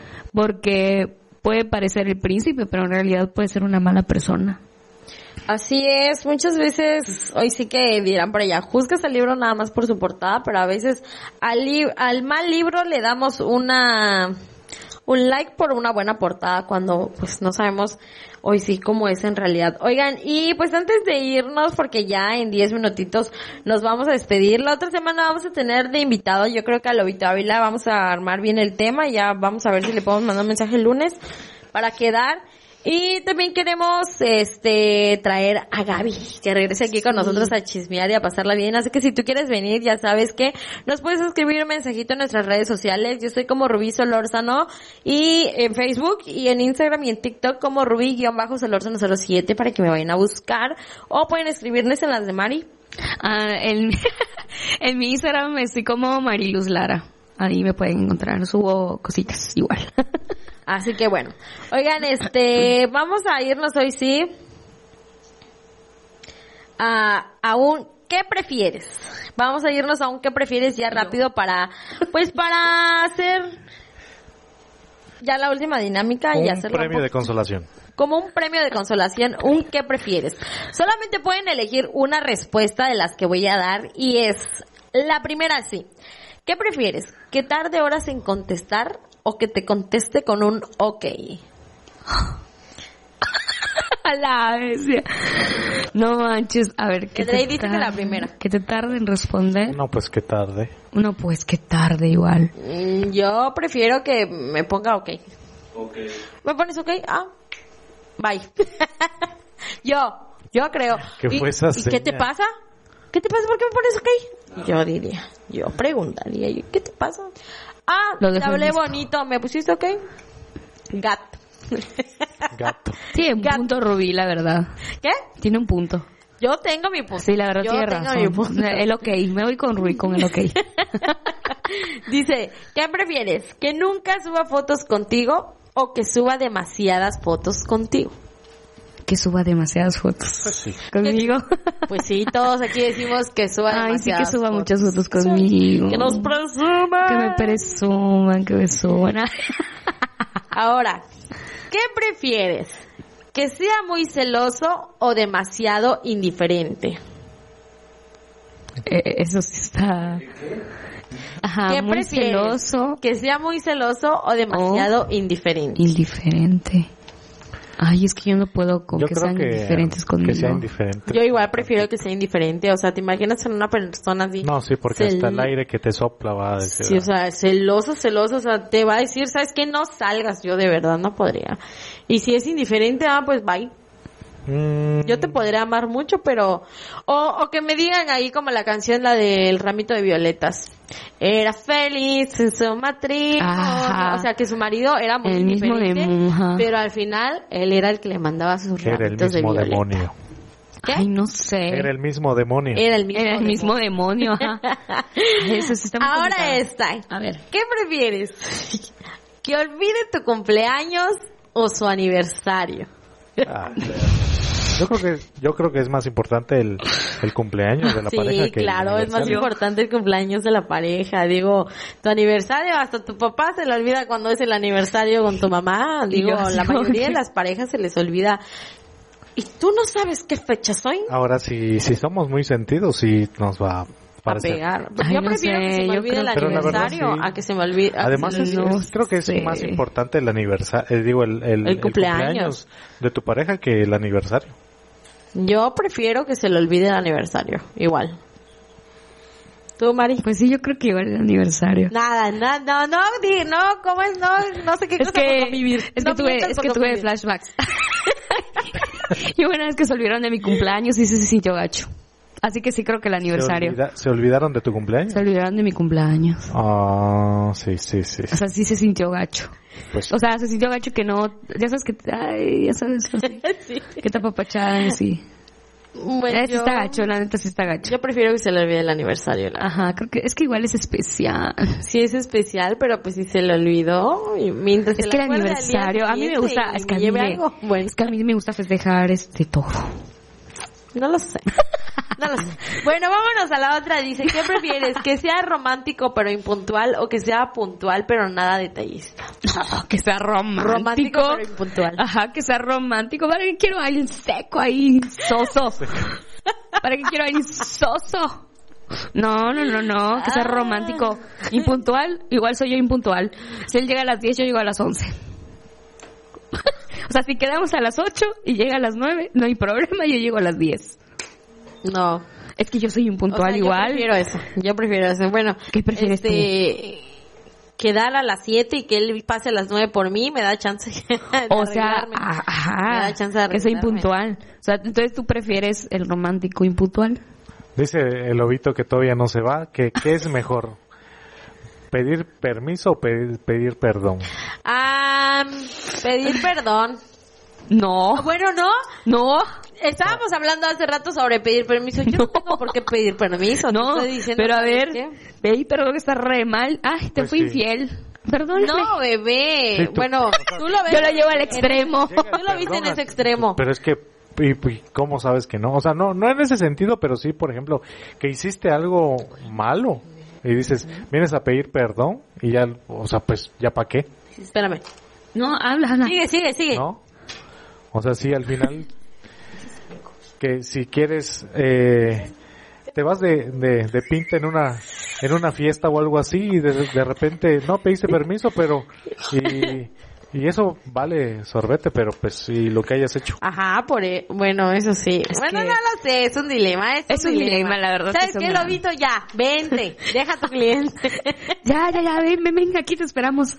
Porque puede parecer el príncipe, pero en realidad puede ser una mala persona. Así es, muchas veces, hoy sí que dirán por allá, juzgas al libro nada más por su portada, pero a veces al, li- al mal libro le damos una un like por una buena portada cuando pues no sabemos hoy sí cómo es en realidad. Oigan, y pues antes de irnos, porque ya en diez minutitos nos vamos a despedir, la otra semana vamos a tener de invitado, yo creo que a Lobito Ávila vamos a armar bien el tema, ya vamos a ver si le podemos mandar un mensaje el lunes para quedar. Y también queremos este traer a Gaby, que regrese aquí con nosotros a chismear y a pasarla bien. Así que si tú quieres venir, ya sabes que nos puedes escribir un mensajito en nuestras redes sociales. Yo soy como Rubí Solórzano y en Facebook y en Instagram y en TikTok como Rubí-Solórzano cero siete para que me vayan a buscar. O pueden escribirles en las de Mari. Ah, en, en mi Instagram estoy como Mariluz Lara. Ahí me pueden encontrar, subo cositas igual. Así que bueno, oigan, este, vamos a irnos hoy sí a, a un ¿qué prefieres? Vamos a irnos a un ¿qué prefieres? Ya rápido para, pues para hacer ya la última dinámica y Un hacerlo un premio poco- de consolación. como un premio de consolación, un ¿qué prefieres? Solamente pueden elegir una respuesta de las que voy a dar y es la primera sí. ¿Qué prefieres? ¿Que tarde horas en contestar o que te conteste con un ok? A la bestia. No manches, a ver, ¿qué El Drey te dice que la primera. Que te tarde en responder. No, pues qué tarde. No, pues qué tarde igual. Mm, Yo prefiero que me ponga ok. Ok. ¿Me pones ok? Ah, bye. yo, yo creo. ¿Qué ¿Y- fue esa ¿Y qué te seña? pasa? ¿Qué te pasa? ¿Por qué me pones ok? Yo diría, yo preguntaría, yo, ¿qué te pasa? Ah, Lo te dejo en hablé visto. bonito, ¿me pusiste ok? Gat. Gato. Sí, un Gato. punto Rubí, la verdad. ¿Qué? Tiene un punto. Yo tengo mi punto. Sí, la verdad yo tiene tengo razón. mi punto. El ok, me voy con Rubí con el ok. Dice, ¿qué prefieres? ¿Que nunca suba fotos contigo o que suba demasiadas fotos contigo? Que suba demasiadas fotos Sí. conmigo. Pues sí, todos aquí decimos que suba Ay, sí que demasiadas suba fotos. muchas fotos conmigo. Que nos presuman. Que me presuman, que me suban. Ahora, ¿qué prefieres? ¿Que sea muy celoso o demasiado indiferente? Eh, Eso sí está... Ajá, ¿Qué muy prefieres? celoso, ¿Que sea muy celoso o demasiado indiferente? indiferente. Ay, es que yo no puedo con Yo que creo sean que, indiferentes conmigo. que sea indiferente. Yo igual prefiero que sea indiferente, o sea, ¿te imaginas en una persona así? No, sí, porque Cel- hasta el aire que te sopla va a decir. Sí, o sea, celoso, celoso, o sea, te va a decir, ¿sabes qué? No salgas, yo de verdad no podría. Y si es indiferente, ah, pues bye. Mm, Yo te podría amar mucho, pero... O, o que me digan ahí como la canción, la del ramito de violetas. Era feliz en su matrimonio. Ajá. O sea, que su marido era muy El mismo indiferente, demo- ajá. pero al final él era el que le mandaba sus que era el ramitos de mismo violeta. demonio. ¿Qué? Ay, no sé. Era el mismo demonio. Era el mismo. Era el mismo demonio. demonio, ajá. Eso sí está muy Ahora complicado. está. A ver. ¿Qué prefieres? ¿Que olvide tu cumpleaños o su aniversario? Ah, yo creo que yo creo que es más importante el, el cumpleaños de la Sí, pareja que claro, el es más aniversario. importante el cumpleaños de la pareja. Digo, tu aniversario, hasta tu papá se le olvida cuando es el aniversario con tu mamá. Y Digo, yo así la como mayoría que- de las parejas se les olvida. ¿Y tú no sabes qué fecha soy? Ahora si si somos muy sentidos sí nos va a A parecer. pegar. Pues Ay, yo no prefiero que sé, se me yo olvide creo- el Pero la verdad, aniversario sí. a que se me olvide. a que Además se me es- olvide- no es- creo que es sé. más importante el aniversario, eh, digo el, el, El cumpleaños. de tu pareja que el aniversario. Yo prefiero que se le olvide el aniversario. Igual. ¿Tú, Mari? Pues sí, yo creo que igual el aniversario. Nada, nada, no, no, di- no, ¿cómo es? No, no sé qué Es cosa que, por convivir. es No que tuve, mientas es por que tuve convivir. flashbacks. Y una vez que se olvidaron de mi cumpleaños y sí se sintió gacho. Así que sí creo que el ¿Se, aniversario. olvida- ¿Se olvidaron de tu cumpleaños? Se olvidaron de mi cumpleaños. Ah, sí, sí, sí. O sea, sí se sintió gacho. Pues, O sea, se sintió gacho que no, ya sabes que, ay, ya sabes, así, Sí. que te apapachan, sí. Bueno, Eh, sí yo, está gacho, la neta sí está gacho. yo prefiero que se le olvide el aniversario. la- Ajá, creo que es que igual es especial. Sí es especial, pero pues si se le olvidó, y mientras Es se que le el acuerde al día aniversario, a mí me siguiente gusta, y es que a me mí lleve me, algo, bueno, es que a mí me gusta festejar este todo. no lo sé. No lo sé. Bueno, vámonos a la otra. Dice, ¿qué prefieres? ¿Que sea romántico pero impuntual o que sea puntual pero nada detallista? No, que sea romántico. Romántico pero impuntual. Ajá, que sea romántico. ¿Para qué quiero a alguien seco ahí, soso? ¿Para qué quiero a alguien soso? No, no, no, no, que sea Ah. romántico. Impuntual, igual soy yo impuntual. Si él llega a las diez, yo llego a las once. O sea, si quedamos a las ocho y llega a las nueve, no hay problema, yo llego a las diez. No. Es que yo soy O impuntual sea, igual. Yo prefiero eso. Yo prefiero eso. Bueno, ¿Qué prefieres este, quedar a las siete y que él pase a las nueve por mí me da chance de O sea, arreglarme. a- Me ajá, da chance de que soy arreglarme. impuntual. O sea, entonces tú prefieres el romántico impuntual. dice el lobito que todavía no se va, que ¿qué es mejor? ¿Pedir permiso o pedir, pedir perdón? Ah, pedir perdón. No, Bueno, no. no, Estábamos hablando hace rato sobre pedir permiso. Yo no, No. tengo por qué pedir permiso. te no. estoy diciendo, Pero a ¿sabes ver, qué? ve, perdón, está re mal. Ay, te Pues fui sí. infiel. Perdóname. No, bebé. Sí, tú- Bueno, tú lo ves. Yo lo llevo al en- extremo. Tú lo viste en ese extremo. Pero es que, y, y ¿cómo sabes que no? O sea, no, no en ese sentido, pero sí, por ejemplo, que hiciste algo malo y dices, vienes a pedir perdón y ya, o sea, pues, ¿ya para qué? Espérame. No, habla, habla. Sigue, sigue, sigue. ¿No? O sea, sí, al final, que si quieres, eh, te vas de, de, de pinta en una, en una fiesta o algo así y de, de repente no pediste permiso, pero, y, y eso vale sorbete, pero pues, y lo que hayas hecho. Ajá, por e- bueno, eso sí. Es bueno, que- no lo sé, es un dilema, es, Es un dilema, la verdad ¿Sabes que es qué, un dilema. Lobito? Ya, vente, deja a tu cliente. Ya, ya, ya, ven, ven, ven, aquí te esperamos.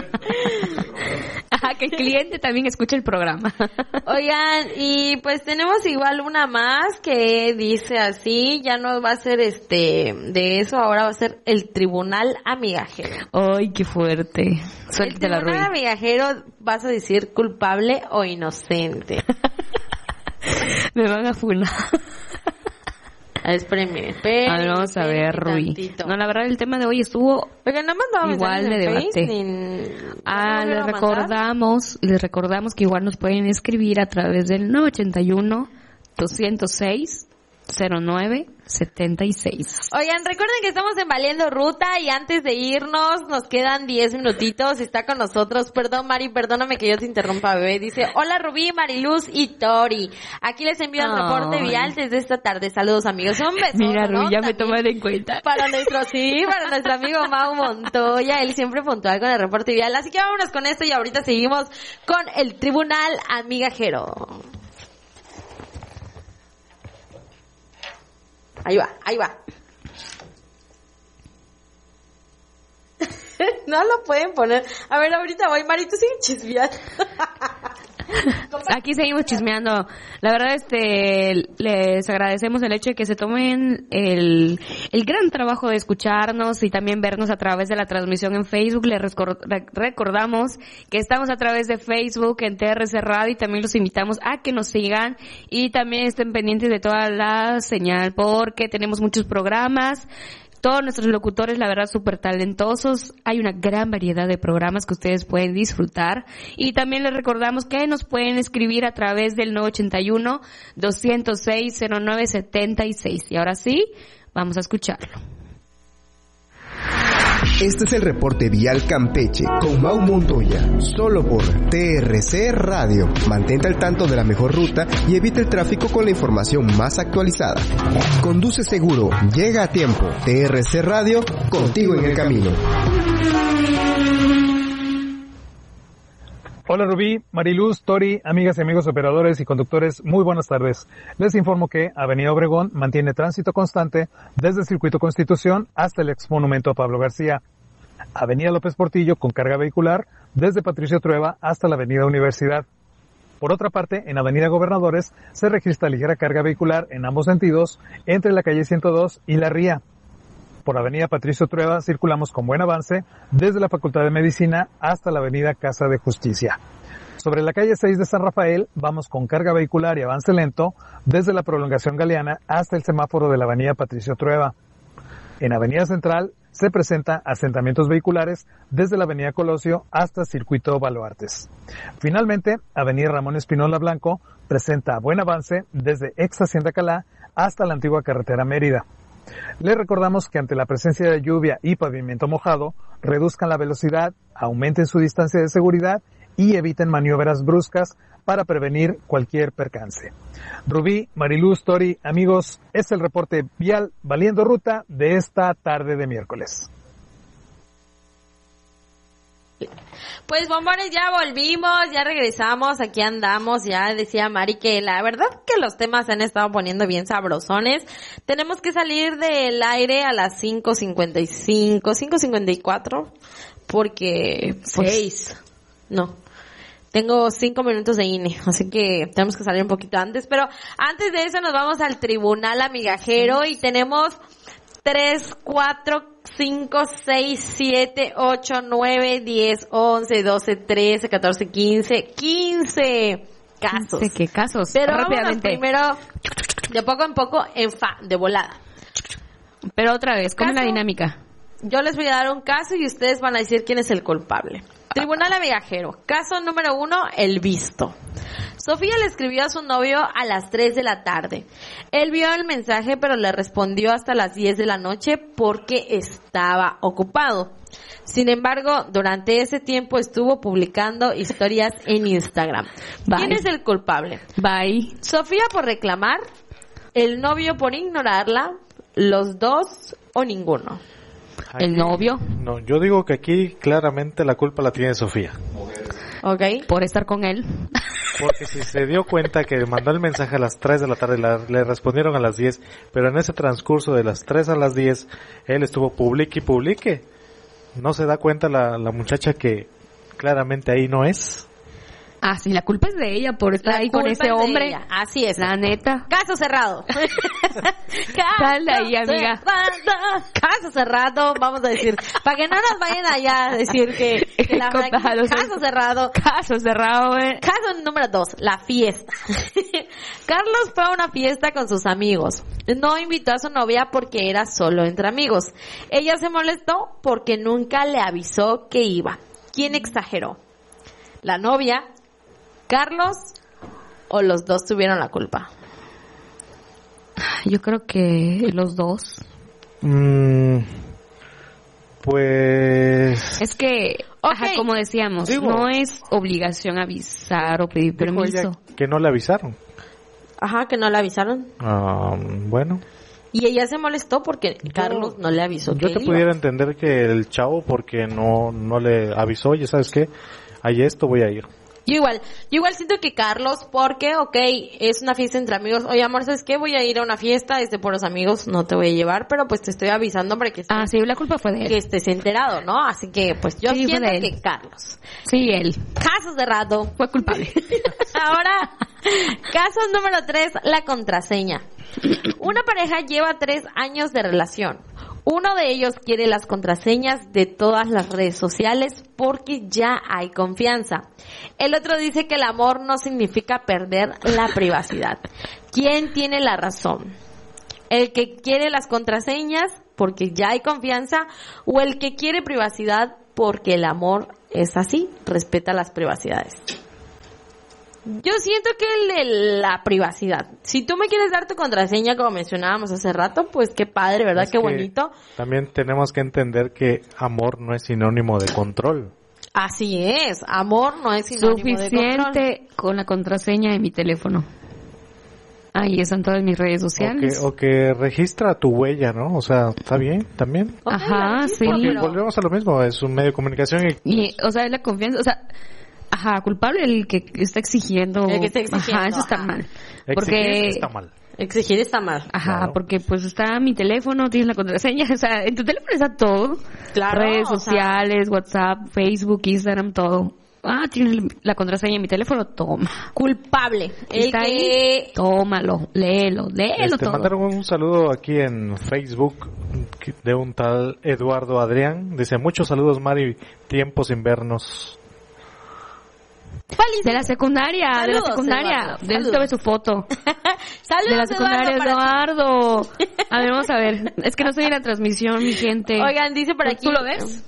Ajá, que el cliente también escuche el programa. Oigan, y pues tenemos igual una más que dice así, ya no va a ser este, de eso, ahora va a ser el tribunal amigajero. Ay, qué fuerte. El Suéltate la tribunal ruina. amigajero vas a decir culpable o inocente. Me van a funar. Espérame, espérame. A ver, vamos a ver, Rui. tantito. No, la verdad, el tema de hoy estuvo... Oigan, no me han Igual mensajes de en debate. Face, ni- Ah, ¿no me les volvieron a mandar? recordamos, les recordamos que igual nos pueden escribir a través del nueve ocho uno, dos cero seis, cero nueve setenta y seis. Oigan, recuerden que estamos en Valiendo Ruta y antes de irnos nos quedan diez minutitos. Está con nosotros, perdón Mari, perdóname que yo te interrumpa, bebé. Dice, hola Rubí, Mariluz y Tori. Aquí les envío el reporte Ay. vial desde esta tarde. Saludos amigos. Un beso. Mira, ¿no? Rubí, ya me También toman en cuenta. Para nuestro, sí, para nuestro amigo Mau Montoya. Él siempre puntual con el reporte vial. Así que vámonos con esto y ahorita seguimos con el Tribunal Amigajero. Ahí va, ahí va. No lo pueden poner. A ver, ahorita voy, Mari, tú sigue chismeando. Aquí seguimos chismeando. La verdad, este, les agradecemos el hecho de que se tomen el, el gran trabajo de escucharnos y también vernos a través de la transmisión en Facebook. Les rescor- re- recordamos que estamos a través de Facebook en T R C Radio y también los invitamos a que nos sigan y también estén pendientes de toda la señal porque tenemos muchos programas. Todos nuestros locutores, la verdad, súper talentosos. Hay una gran variedad de programas que ustedes pueden disfrutar. Y también les recordamos que nos pueden escribir a través del nueve ocho uno, dos cero seis, cero nueve siete seis. Y ahora sí, vamos a escucharlo. Este es el reporte vial Campeche con Mau Montoya, solo por T R C Radio. Mantente al tanto de la mejor ruta y evita el tráfico con la información más actualizada. Conduce seguro, llega a tiempo. T R C Radio, contigo en el camino. Hola Rubí, Mariluz, Tori, amigas y amigos operadores y conductores, muy buenas tardes. Les informo que Avenida Obregón mantiene tránsito constante desde el Circuito Constitución hasta el ex monumento a Pablo García. Avenida López Portillo con carga vehicular desde Patricio Trueba hasta la Avenida Universidad. Por otra parte, en Avenida Gobernadores se registra ligera carga vehicular en ambos sentidos entre la calle ciento dos y La Ría. Por Avenida Patricio Trueba circulamos con buen avance desde la Facultad de Medicina hasta la Avenida Casa de Justicia. Sobre la calle seis de San Rafael vamos con carga vehicular y avance lento desde la prolongación Galeana hasta el semáforo de la Avenida Patricio Trueba. En Avenida Central se presentan asentamientos vehiculares desde la Avenida Colosio hasta Circuito Baluartes. Finalmente, Avenida Ramón Espinola Blanco presenta buen avance desde ex Hacienda Calá hasta la antigua carretera Mérida. Les recordamos que ante la presencia de lluvia y pavimento mojado, reduzcan la velocidad, aumenten su distancia de seguridad y eviten maniobras bruscas para prevenir cualquier percance. Rubí, Mariluz, Tori, amigos, es el reporte vial Valiendo Ruta de esta tarde de miércoles. Pues bombones, ya volvimos, ya regresamos, aquí andamos, ya decía Mari que la verdad que los temas se han estado poniendo bien sabrosones. Tenemos que salir del aire a las cinco cincuenta y cinco, cinco cincuenta y cuatro, porque pues, seis, no, tengo cinco minutos de I N E, así que tenemos que salir un poquito antes, pero antes de eso nos vamos al Tribunal Amigajero y tenemos tres, cuatro, cinco, seis, siete, ocho, nueve, diez, once, doce, trece, catorce, quince, quince casos. ¿Qué casos? Pero rápidamente. Vámonos primero, de poco en poco, en fa, de volada. Pero otra vez, ¿cómo es la Caso- dinámica? Yo les voy a dar un caso y ustedes van a decir quién es el culpable. Tribunal Amigajero. Caso número uno, el visto. Sofía le escribió a su novio a las tres de la tarde. Él vio el mensaje pero le respondió hasta las diez de la noche porque estaba ocupado. Sin embargo, durante ese tiempo estuvo publicando historias en Instagram. Bye. ¿Quién es el culpable? Bye. Sofía por reclamar, el novio por ignorarla, los dos o ninguno. El novio, No, yo digo que aquí claramente la culpa la tiene Sofía. ¿Ok? por estar con él. Porque si se dio cuenta que mandó el mensaje a las tres de la tarde, la- le respondieron a las diez, pero en ese transcurso de las tres a las diez, él estuvo publique y publique. ¿No se da cuenta la, la muchacha que claramente ahí no es? Ah, sí, la culpa es de ella por estar La ahí con culpa ese es de hombre. ella. Así es. La neta. Caso cerrado. Sal de ahí, amiga. cerrado. Caso cerrado, vamos a decir. Para que no nos vayan allá a decir que, que la Contados, caso cerrado. Caso cerrado, eh. Caso número dos, la fiesta. Carlos fue a una fiesta con sus amigos. No invitó a su novia porque era solo entre amigos. Ella se molestó porque nunca le avisó que iba. ¿Quién exageró? ¿La novia? ¿Carlos? ¿O los dos tuvieron la culpa? Yo creo que los dos. Mm, pues... Es que, Ok. ajá, como decíamos, Digo- no es obligación avisar o pedir dijo ella permiso. que no le avisaron. Ajá, que no le avisaron. Ah, bueno, Y ella se molestó porque Carlos no le avisó yo que te él pudiera iba. entender que el chavo porque no no le avisó, oye, ¿sabes qué? Hay esto, voy a ir. Yo igual, yo igual siento que Carlos, porque, ok, es una fiesta entre amigos. Oye, amor, ¿sabes qué? Voy a ir a una fiesta, este, por los amigos, no te voy a llevar, pero pues te estoy avisando para que estés, Ah, sí, la culpa fue de que él. estés enterado, ¿no? Así que, pues yo Sí, fue siento de él. que Carlos. Sí, él. Casos de rato. Fue culpable. Ahora, caso número tres, la contraseña. Una pareja lleva tres años de relación. Uno de ellos quiere las contraseñas de todas las redes sociales porque ya hay confianza. El otro dice que el amor no significa perder la privacidad. ¿Quién tiene la razón? ¿El que quiere las contraseñas porque ya hay confianza o el que quiere privacidad porque el amor es así, respeta las privacidades? Yo siento que el de la privacidad. Si tú me quieres dar tu contraseña, como mencionábamos hace rato, pues qué padre, ¿verdad? Es Qué que bonito. También tenemos que entender que amor no es sinónimo de control. Así es. Amor no es sinónimo de control. Suficiente con la contraseña de mi teléfono. Ahí están todas mis redes O que, sociales. o que registra tu huella, ¿no? O sea, está bien, también. Ok, Ajá, la sí. Porque pero- volvemos a lo mismo, es un medio de comunicación y Y, o sea, es la confianza, o sea, ajá, culpable el que está exigiendo. El que está exigiendo, Ajá, eso está ajá. mal. exigir Porque, está mal. Exigir está mal. ajá, Claro. porque pues está mi teléfono, tienes la contraseña, o sea, en tu teléfono está todo. Claro, Redes o sea- sociales, WhatsApp, Facebook, Instagram, todo. Ah, tienes la contraseña de mi teléfono, toma. Culpable. El Está ahí, que... tómalo, léelo, léelo Este, todo. mandaron un saludo aquí en Facebook de un tal Eduardo Adrián. Dice, muchos saludos, Mari, tiempos sin vernos. Feliz- De la secundaria, de la Saludos, secundaria. Eduardo, De él saludos. ve su foto. Saludos, De la secundaria, Eduardo, para Eduardo. A ver, vamos a ver. Es que no estoy en la transmisión, mi gente. ti. Oigan, dice por aquí... ¿Tú lo ves?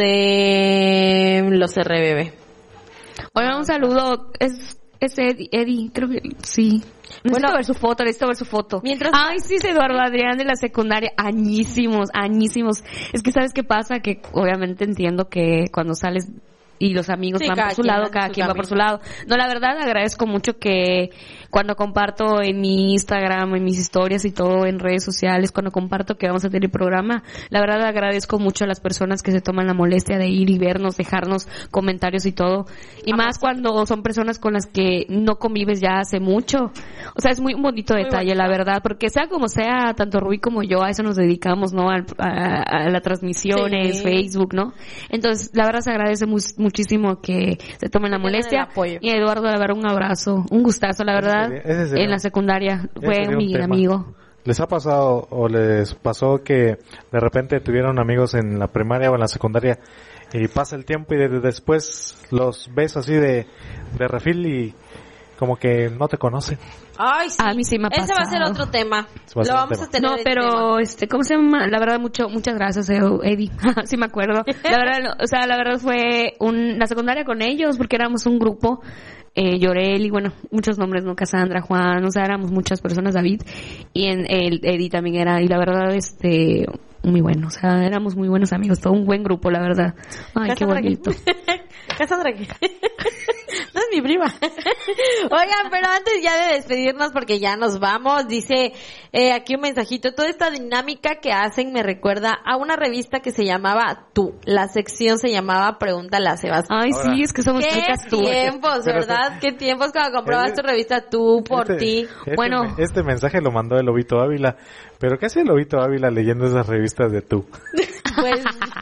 Se... Lo cerré, bebé. Oigan, un saludo. Es, es Eddie, Eddie, creo que sí. Necesito Bueno, ver su foto, necesito ver su foto. mientras- Ay, sí, es Eduardo Adrián de la secundaria. Añísimos, añísimos. Es que, ¿sabes qué pasa? Que obviamente entiendo que cuando sales y los amigos Sí, van cada por su quien lado, hace cada su quien va por camino. su lado. No, la verdad agradezco mucho que cuando comparto en mi Instagram, en mis historias y todo, en redes sociales, cuando comparto que vamos a tener el programa, la verdad agradezco mucho a las personas que se toman la molestia de ir y vernos, dejarnos comentarios y todo. Y más cuando son personas con las que no convives ya hace mucho. O sea, es muy un bonito Muy detalle, bonito. la verdad, porque sea como sea, tanto Rubí como yo a eso nos dedicamos, ¿no? Al- A, a las transmisiones, Sí. Facebook, ¿no? Entonces, la verdad se agradece mu- muchísimo que se tomen la Que tengan molestia. el apoyo. Y Eduardo, la verdad, un abrazo, un gustazo, la Ese verdad. sería- ese sería- en la secundaria ese fue sería un mi tema. amigo. ¿Les ha pasado o les pasó que de repente tuvieron amigos en la primaria o en la secundaria y pasa el tiempo y de- después los ves así de, de refil y como que no te conocen? Ay, sí. A mí sí me ha Ese va a ser pasado. otro tema. va a ser Lo un vamos tema. a tener No, ese pero, tema. este, ¿cómo se llama? La verdad, mucho, muchas gracias, eh, Eddie. Sí me acuerdo. La verdad, no, o sea, la verdad fue un, la secundaria con ellos, porque éramos un grupo, eh, Llorel y bueno, muchos nombres, ¿no? Cassandra, Juan, o sea, éramos muchas personas, David, y en el Eddie también era, y la verdad, este, muy bueno, o sea, éramos muy buenos amigos, todo un buen grupo, la verdad. Ay, qué Cassandra, bonito. Cassandra, ¿qué? No es mi prima. Oigan, pero antes ya de despedirnos, porque ya nos vamos, dice eh, aquí un mensajito. Toda esta dinámica que hacen me recuerda a una revista que se llamaba Tú. La sección se llamaba Pregúntale a Sebastián. Ay, Ahora, sí, es que somos Qué chicas tú. tiempos, Pero- ¿verdad? Qué tiempos cuando comprabas Este- tu revista Tú por Este- ti. este Bueno. me- este mensaje lo mandó el Lobito Ávila. ¿Pero qué hace el Lobito Ávila leyendo esas revistas de tú? Pues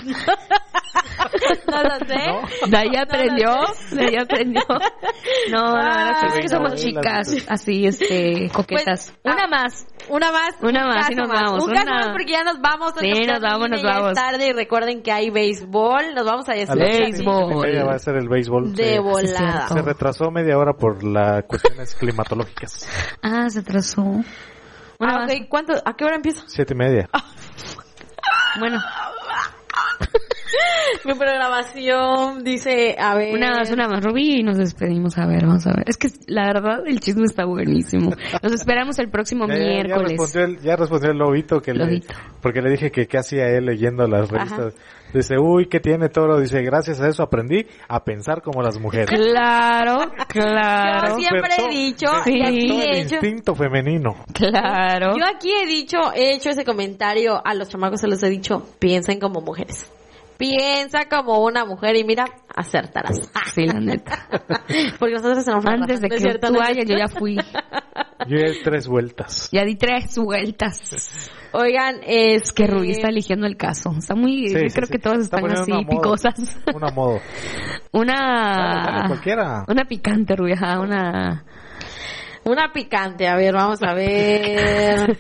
no lo sé. De ahí aprendió, de ahí aprendió. No, la verdad es que Ay, somos no, chicas, las- así, este, coquetas. Pues, Una ah, más. Una más. Una un más, caso y nos vamos, Un caso una- más porque ya nos vamos. Sí, Esto nos vamos, nos termina, ya vamos. es tarde y recuerden que hay béisbol. Nos vamos a A decir las Béisbol. siete y media va a ser el béisbol. de Se- volada. Se retrasó media hora por las cuestiones climatológicas. Ah, se atrasó. Una Ah, más. ok. ¿Cuánto? ¿A qué hora empieza? Siete y media. Bueno. Mi programación dice, a ver... Una más, una más, Rubí, y nos despedimos. A ver, vamos a ver. Es que la verdad, el chisme está buenísimo. Nos esperamos el próximo Ya, ya, miércoles. Ya respondió el, ya respondió el lobito que Lobito. le... Porque le dije que qué hacía él leyendo las revistas. Dice, uy, ¿qué tiene Toro? Dice, gracias a eso aprendí a pensar como las mujeres. Claro, claro. Yo siempre he Despertó- dicho, Sí. y aquí Todo he el hecho, instinto femenino. Claro. yo aquí he dicho, he hecho ese comentario a los chamacos, se los he dicho, piensen como mujeres. Piensa como una mujer y mira, acertarás. Sí, la neta. Porque nosotros tenemos la Antes razón, de ¿no es que cierto? tú ¿No es vayas, yo cierto? ya fui. Yo di tres vueltas. Ya di tres vueltas. Oigan, es Que Rubí está eligiendo el caso. Está muy... Sí, yo sí, creo sí. que todas Está están poniendo así, una modo. picosas. Una modo. Dale, Una... dale, cualquiera. Una picante, Rubí. Ajá, una... una picante. A ver, vamos a ver.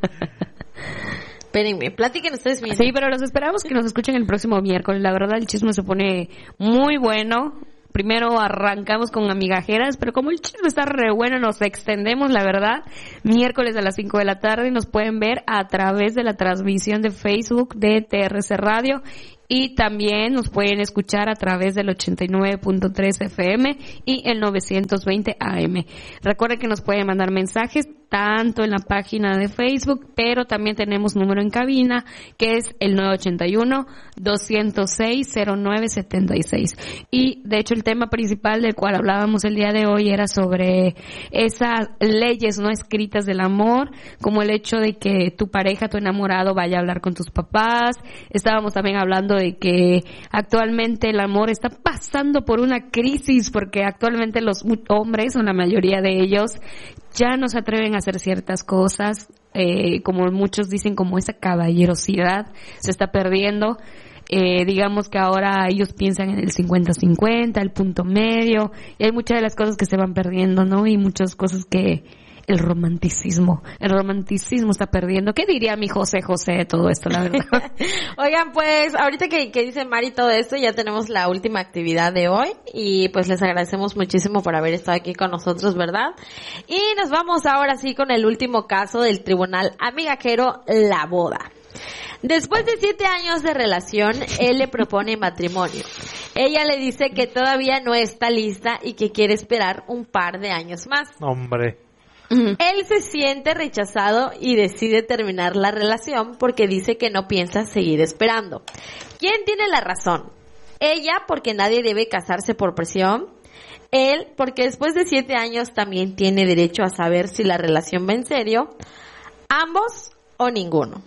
Espérenme, platiquen ustedes bien. Sí, pero los esperamos que nos escuchen el próximo miércoles. La verdad, el chisme se pone muy bueno. Primero arrancamos con amigajeras, pero como el chisme está re bueno, nos extendemos, la verdad. Miércoles a las cinco de la tarde nos pueden ver a través de la transmisión de Facebook de T R C Radio. Y también nos pueden escuchar a través del ochenta y nueve punto tres F M y el novecientos veinte A M. Recuerden que nos pueden mandar mensajes tanto en la página de Facebook, pero también tenemos número en cabina, que es el nueve ocho uno, dos cero seis, cero nueve siete seis. Y de hecho el tema principal del cual hablábamos el día de hoy era sobre esas leyes no escritas del amor, como el hecho de que tu pareja, tu enamorado, vaya a hablar con tus papás. Estábamos también hablando de que actualmente el amor está pasando por una crisis, porque actualmente los hombres, o la mayoría de ellos, ya no se atreven a hacer ciertas cosas, eh, como muchos dicen, como esa caballerosidad se está perdiendo. Eh, digamos que ahora ellos piensan en el cincuenta cincuenta, el punto medio, y hay muchas de las cosas que se van perdiendo, ¿no? Y muchas cosas que el romanticismo, el romanticismo está perdiendo. ¿Qué diría mi José José de todo esto, la verdad? Oigan, pues ahorita que, que dice Mari todo esto, ya tenemos la última actividad de hoy y pues les agradecemos muchísimo por haber estado aquí con nosotros, ¿verdad? Y nos vamos ahora sí con el último caso del Tribunal Amigajero, la boda. Después de siete años de relación, él le propone matrimonio. Ella le dice que todavía no está lista y que quiere esperar un par de años más. Hombre. Él se siente rechazado y decide terminar la relación porque dice que no piensa seguir esperando. ¿Quién tiene la razón? Ella, porque nadie debe casarse por presión. Él, porque después de siete años también tiene derecho a saber si la relación va en serio. Ambos o ninguno.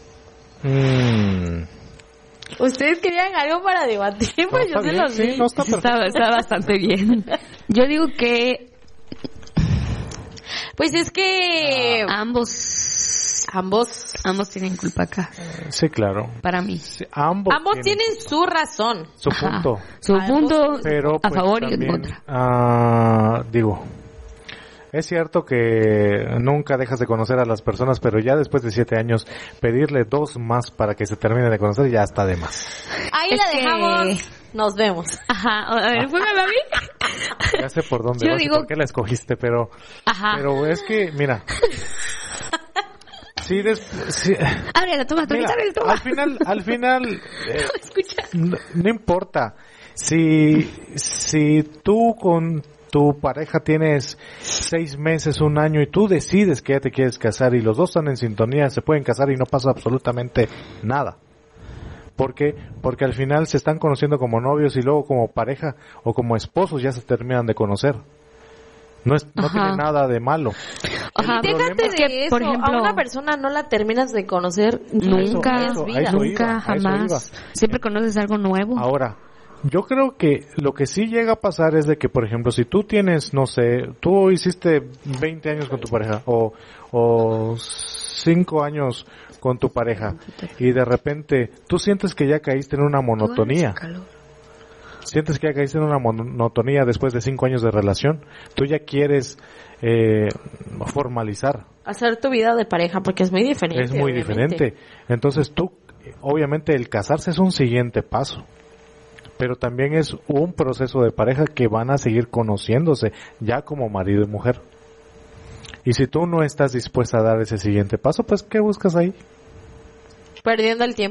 Mm. ¿Ustedes querían algo para debatir? Pues No, yo está se bien, los sí, di. no está Está, perfecto. está bastante bien. Yo digo que Pues es que ambos, ambos ambos tienen culpa acá, Sí, claro. para mí. Sí, ambos, ambos tienen su razón. su Ajá. punto. Su Ambos punto Pero a pues, favor y en también, contra. ah, digo, es cierto que nunca dejas de conocer a las personas, pero ya después de siete años pedirle dos más para que se termine de conocer ya está de más. Ahí Es la que- dejamos. Nos vemos. Ajá, a ver, póngame a mí. Ya sé por dónde Yo vas y digo- por qué la escogiste, pero Ajá. pero es que mira, sí, des, sí, Ábrela, toma, toma, mira, ábrela, toma. al final, al final, eh, Escucha. no, no importa si si tú con tu pareja tienes seis meses, un año y tú decides que ya te quieres casar y los dos están en sintonía, se pueden casar y no pasa absolutamente nada. ¿Por qué? Porque al final se están conociendo como novios y luego como pareja o como esposos ya se terminan de conocer. No es, no Ajá. tiene nada de malo. Ajá. El Déjate problema- es que, de eso. por ejemplo, a una persona no la terminas de conocer Nunca, eso, a vida. eso nunca, iba, a eso jamás. Siempre conoces algo nuevo. Ahora, yo creo que lo que sí llega a pasar es de que, por ejemplo, si tú tienes, no sé, tú hiciste veinte años con tu pareja o, o cinco años con tu pareja y de repente tú sientes que ya caíste en una monotonía. Sientes que ya caíste en una monotonía después de cinco años de relación. Tú ya quieres eh, formalizar. Hacer tu vida de pareja porque es muy diferente. Es muy obviamente. diferente. Entonces tú, obviamente el casarse es un siguiente paso, pero también es un proceso de pareja que van a seguir conociéndose ya como marido y mujer. Y si tú no estás dispuesta a dar ese siguiente paso, pues ¿qué buscas ahí? Perdiendo el tiempo.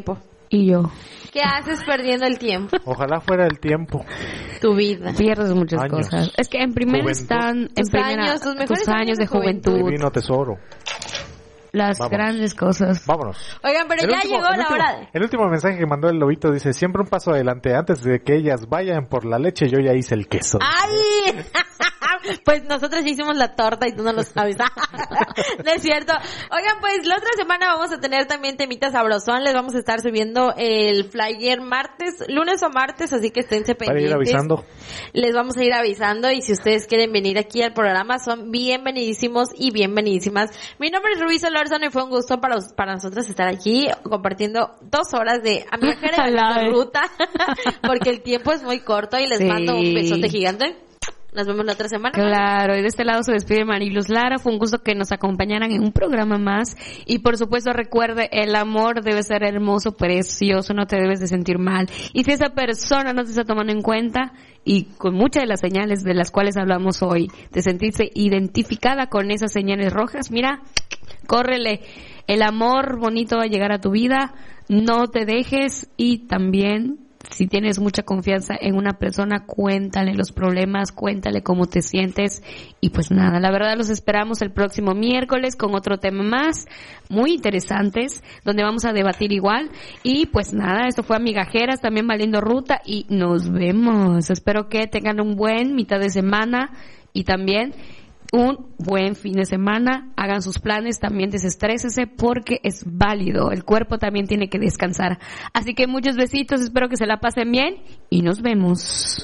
Y yo. ¿Qué haces perdiendo el tiempo? Ojalá fuera el tiempo. Tu vida. Pierdes muchas Años. cosas. Es que en primero Juventud. están en Tus primera, años, tus mejores tus años de juventud, Divino tesoro. las Vamos. grandes cosas. Vámonos. Oigan, pero El ya último- llegó el la último- hora de... El último mensaje que mandó el lobito dice, siempre un paso adelante, antes de que ellas vayan por la leche, yo ya hice el queso. ¡Ay! Pues nosotros ya hicimos la torta y tú no lo sabes. No es cierto. Oigan, pues la otra semana vamos a tener también temitas sabrosón. Les vamos a estar subiendo el flyer martes, lunes o martes, así que esténse Para pendientes. ir avisando. Les vamos a ir avisando y si ustedes quieren venir aquí al programa son bienvenidísimos y bienvenidísimas. Mi nombre es Rubí Solórzano y fue un gusto para, para nosotros estar aquí compartiendo dos horas de Amigajera y Ojalá, eh. ruta porque el tiempo es muy corto y les Sí. mando un besote gigante. Nos vemos la otra semana. Claro, y de este lado se despide Mariluz Lara. Fue un gusto que nos acompañaran en un programa más. Y por supuesto recuerde, el amor debe ser hermoso, precioso, no te debes de sentir mal. Y si esa persona no te está tomando en cuenta, y con muchas de las señales de las cuales hablamos hoy, de sentirse identificada con esas señales rojas, mira, córrele. El amor bonito va a llegar a tu vida, no te dejes y también... Si tienes mucha confianza en una persona, cuéntale los problemas, cuéntale cómo te sientes. Y pues nada, la verdad los esperamos el próximo miércoles con otro tema más, muy interesantes, donde vamos a debatir igual. Y pues nada, esto fue Amigajeras, también valiendo ruta y nos vemos. Espero que tengan un buen mitad de semana y también... un buen fin de semana, hagan sus planes, también desestrésense porque es válido, el cuerpo también tiene que descansar. Así que muchos besitos, espero que se la pasen bien y nos vemos.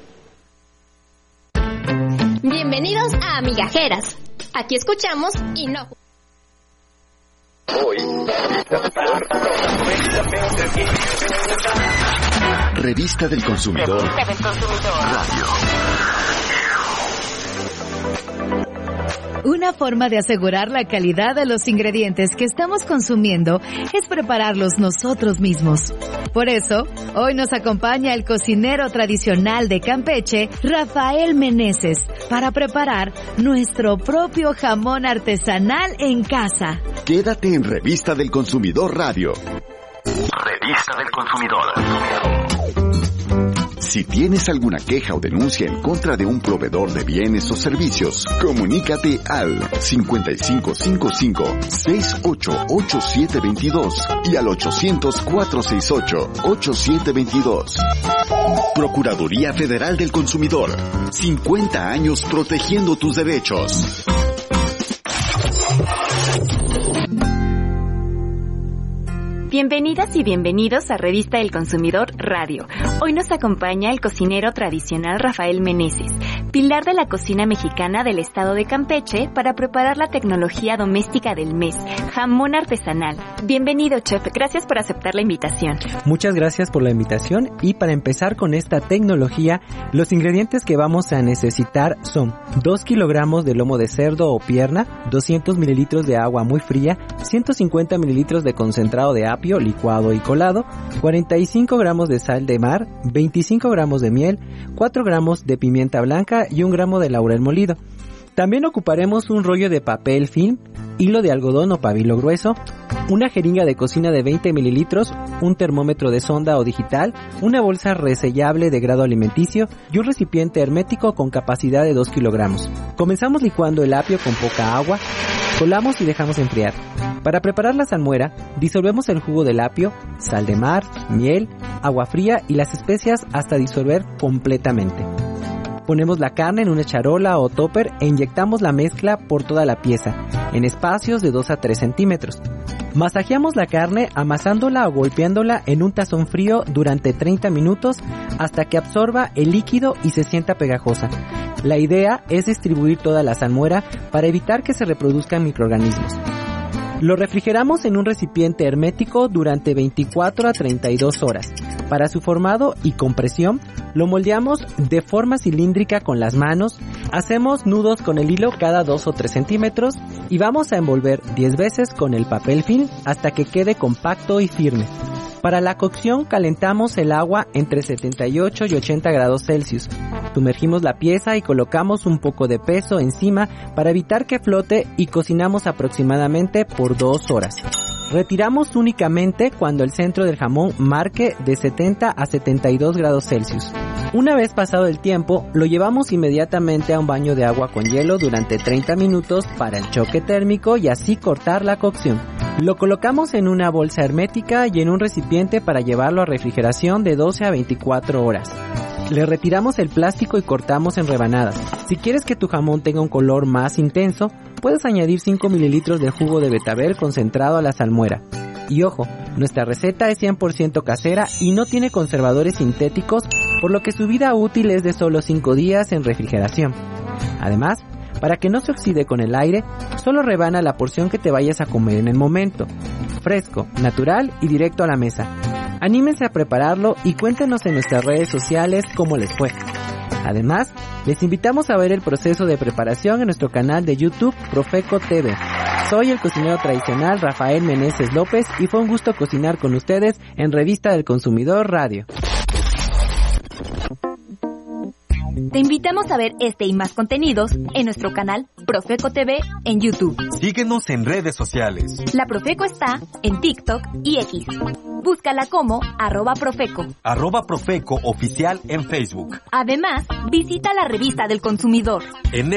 Bienvenidos a Amigajeras. Aquí escuchamos y no... Revista del Consumidor. Radio. Una forma de asegurar la calidad de los ingredientes que estamos consumiendo es prepararlos nosotros mismos. Por eso, hoy nos acompaña el cocinero tradicional de Campeche, Rafael Meneses, para preparar nuestro propio jamón artesanal en casa. Quédate en Revista del Consumidor Radio. Revista del Consumidor. Si tienes alguna queja o denuncia en contra de un proveedor de bienes o servicios, comunícate al cincuenta y cinco cincuenta y cinco, sesenta y ocho, ochenta y siete veintidós y al ochocientos, cuatrocientos sesenta y ocho, ochenta y siete veintidós. Procuraduría Federal del Consumidor. cincuenta años protegiendo tus derechos. Bienvenidas y bienvenidos a Revista del Consumidor Radio. Hoy nos acompaña el cocinero tradicional Rafael Meneses, pilar de la cocina mexicana del estado de Campeche, para preparar la tecnología doméstica del mes, jamón artesanal. Bienvenido, chef. Gracias por aceptar la invitación. Muchas gracias por la invitación y para empezar con esta tecnología, los ingredientes que vamos a necesitar son dos kilogramos de lomo de cerdo o pierna, doscientos mililitros de agua muy fría, ciento cincuenta mililitros de concentrado de apio licuado y colado, cuarenta y cinco gramos de sal de mar, veinticinco gramos de miel, cuatro gramos de pimienta blanca y un gramo de laurel molido. También ocuparemos un rollo de papel film, hilo de algodón o pabilo grueso, una jeringa de cocina de veinte mililitros, un termómetro de sonda o digital, una bolsa resellable de grado alimenticio y un recipiente hermético con capacidad de dos kilogramos. Comenzamos licuando el apio con poca agua, colamos y dejamos enfriar. Para preparar la salmuera, disolvemos el jugo del apio, sal de mar, miel, agua fría y las especias hasta disolver completamente. Ponemos la carne en una charola o topper e inyectamos la mezcla por toda la pieza, en espacios de dos a tres centímetros. Masajeamos la carne amasándola o golpeándola en un tazón frío durante treinta minutos hasta que absorba el líquido y se sienta pegajosa. La idea es distribuir toda la salmuera para evitar que se reproduzcan microorganismos. Lo refrigeramos en un recipiente hermético durante veinticuatro a treinta y dos horas. Para su formado y compresión, lo moldeamos de forma cilíndrica con las manos, hacemos nudos con el hilo cada dos o tres centímetros y vamos a envolver diez veces con el papel film hasta que quede compacto y firme. Para la cocción calentamos el agua entre setenta y ocho y ochenta grados Celsius. Sumergimos la pieza y colocamos un poco de peso encima para evitar que flote y cocinamos aproximadamente por dos horas. Retiramos únicamente cuando el centro del jamón marque de setenta a setenta y dos grados Celsius. Una vez pasado el tiempo, lo llevamos inmediatamente a un baño de agua con hielo durante treinta minutos para el choque térmico y así cortar la cocción. Lo colocamos en una bolsa hermética y en un recipiente para llevarlo a refrigeración de doce a veinticuatro horas. Le retiramos el plástico y cortamos en rebanadas. Si quieres que tu jamón tenga un color más intenso, puedes añadir cinco mililitros de jugo de betabel concentrado a la salmuera. Y ojo, nuestra receta es cien por ciento casera y no tiene conservadores sintéticos, por lo que su vida útil es de solo cinco días en refrigeración. Además, para que no se oxide con el aire, solo rebana la porción que te vayas a comer en el momento. Fresco, natural y directo a la mesa. Anímense a prepararlo y cuéntenos en nuestras redes sociales cómo les fue. Además, les invitamos a ver el proceso de preparación en nuestro canal de YouTube Profeco T V. Soy el cocinero tradicional Rafael Meneses López y fue un gusto cocinar con ustedes en Revista del Consumidor Radio. Te invitamos a ver este y más contenidos en nuestro canal Profeco T V en YouTube. Síguenos en redes sociales. La Profeco está en TikTok y X. Búscala como arroba Profeco. Arroba Profeco Oficial en Facebook. Además, visita la Revista del Consumidor. En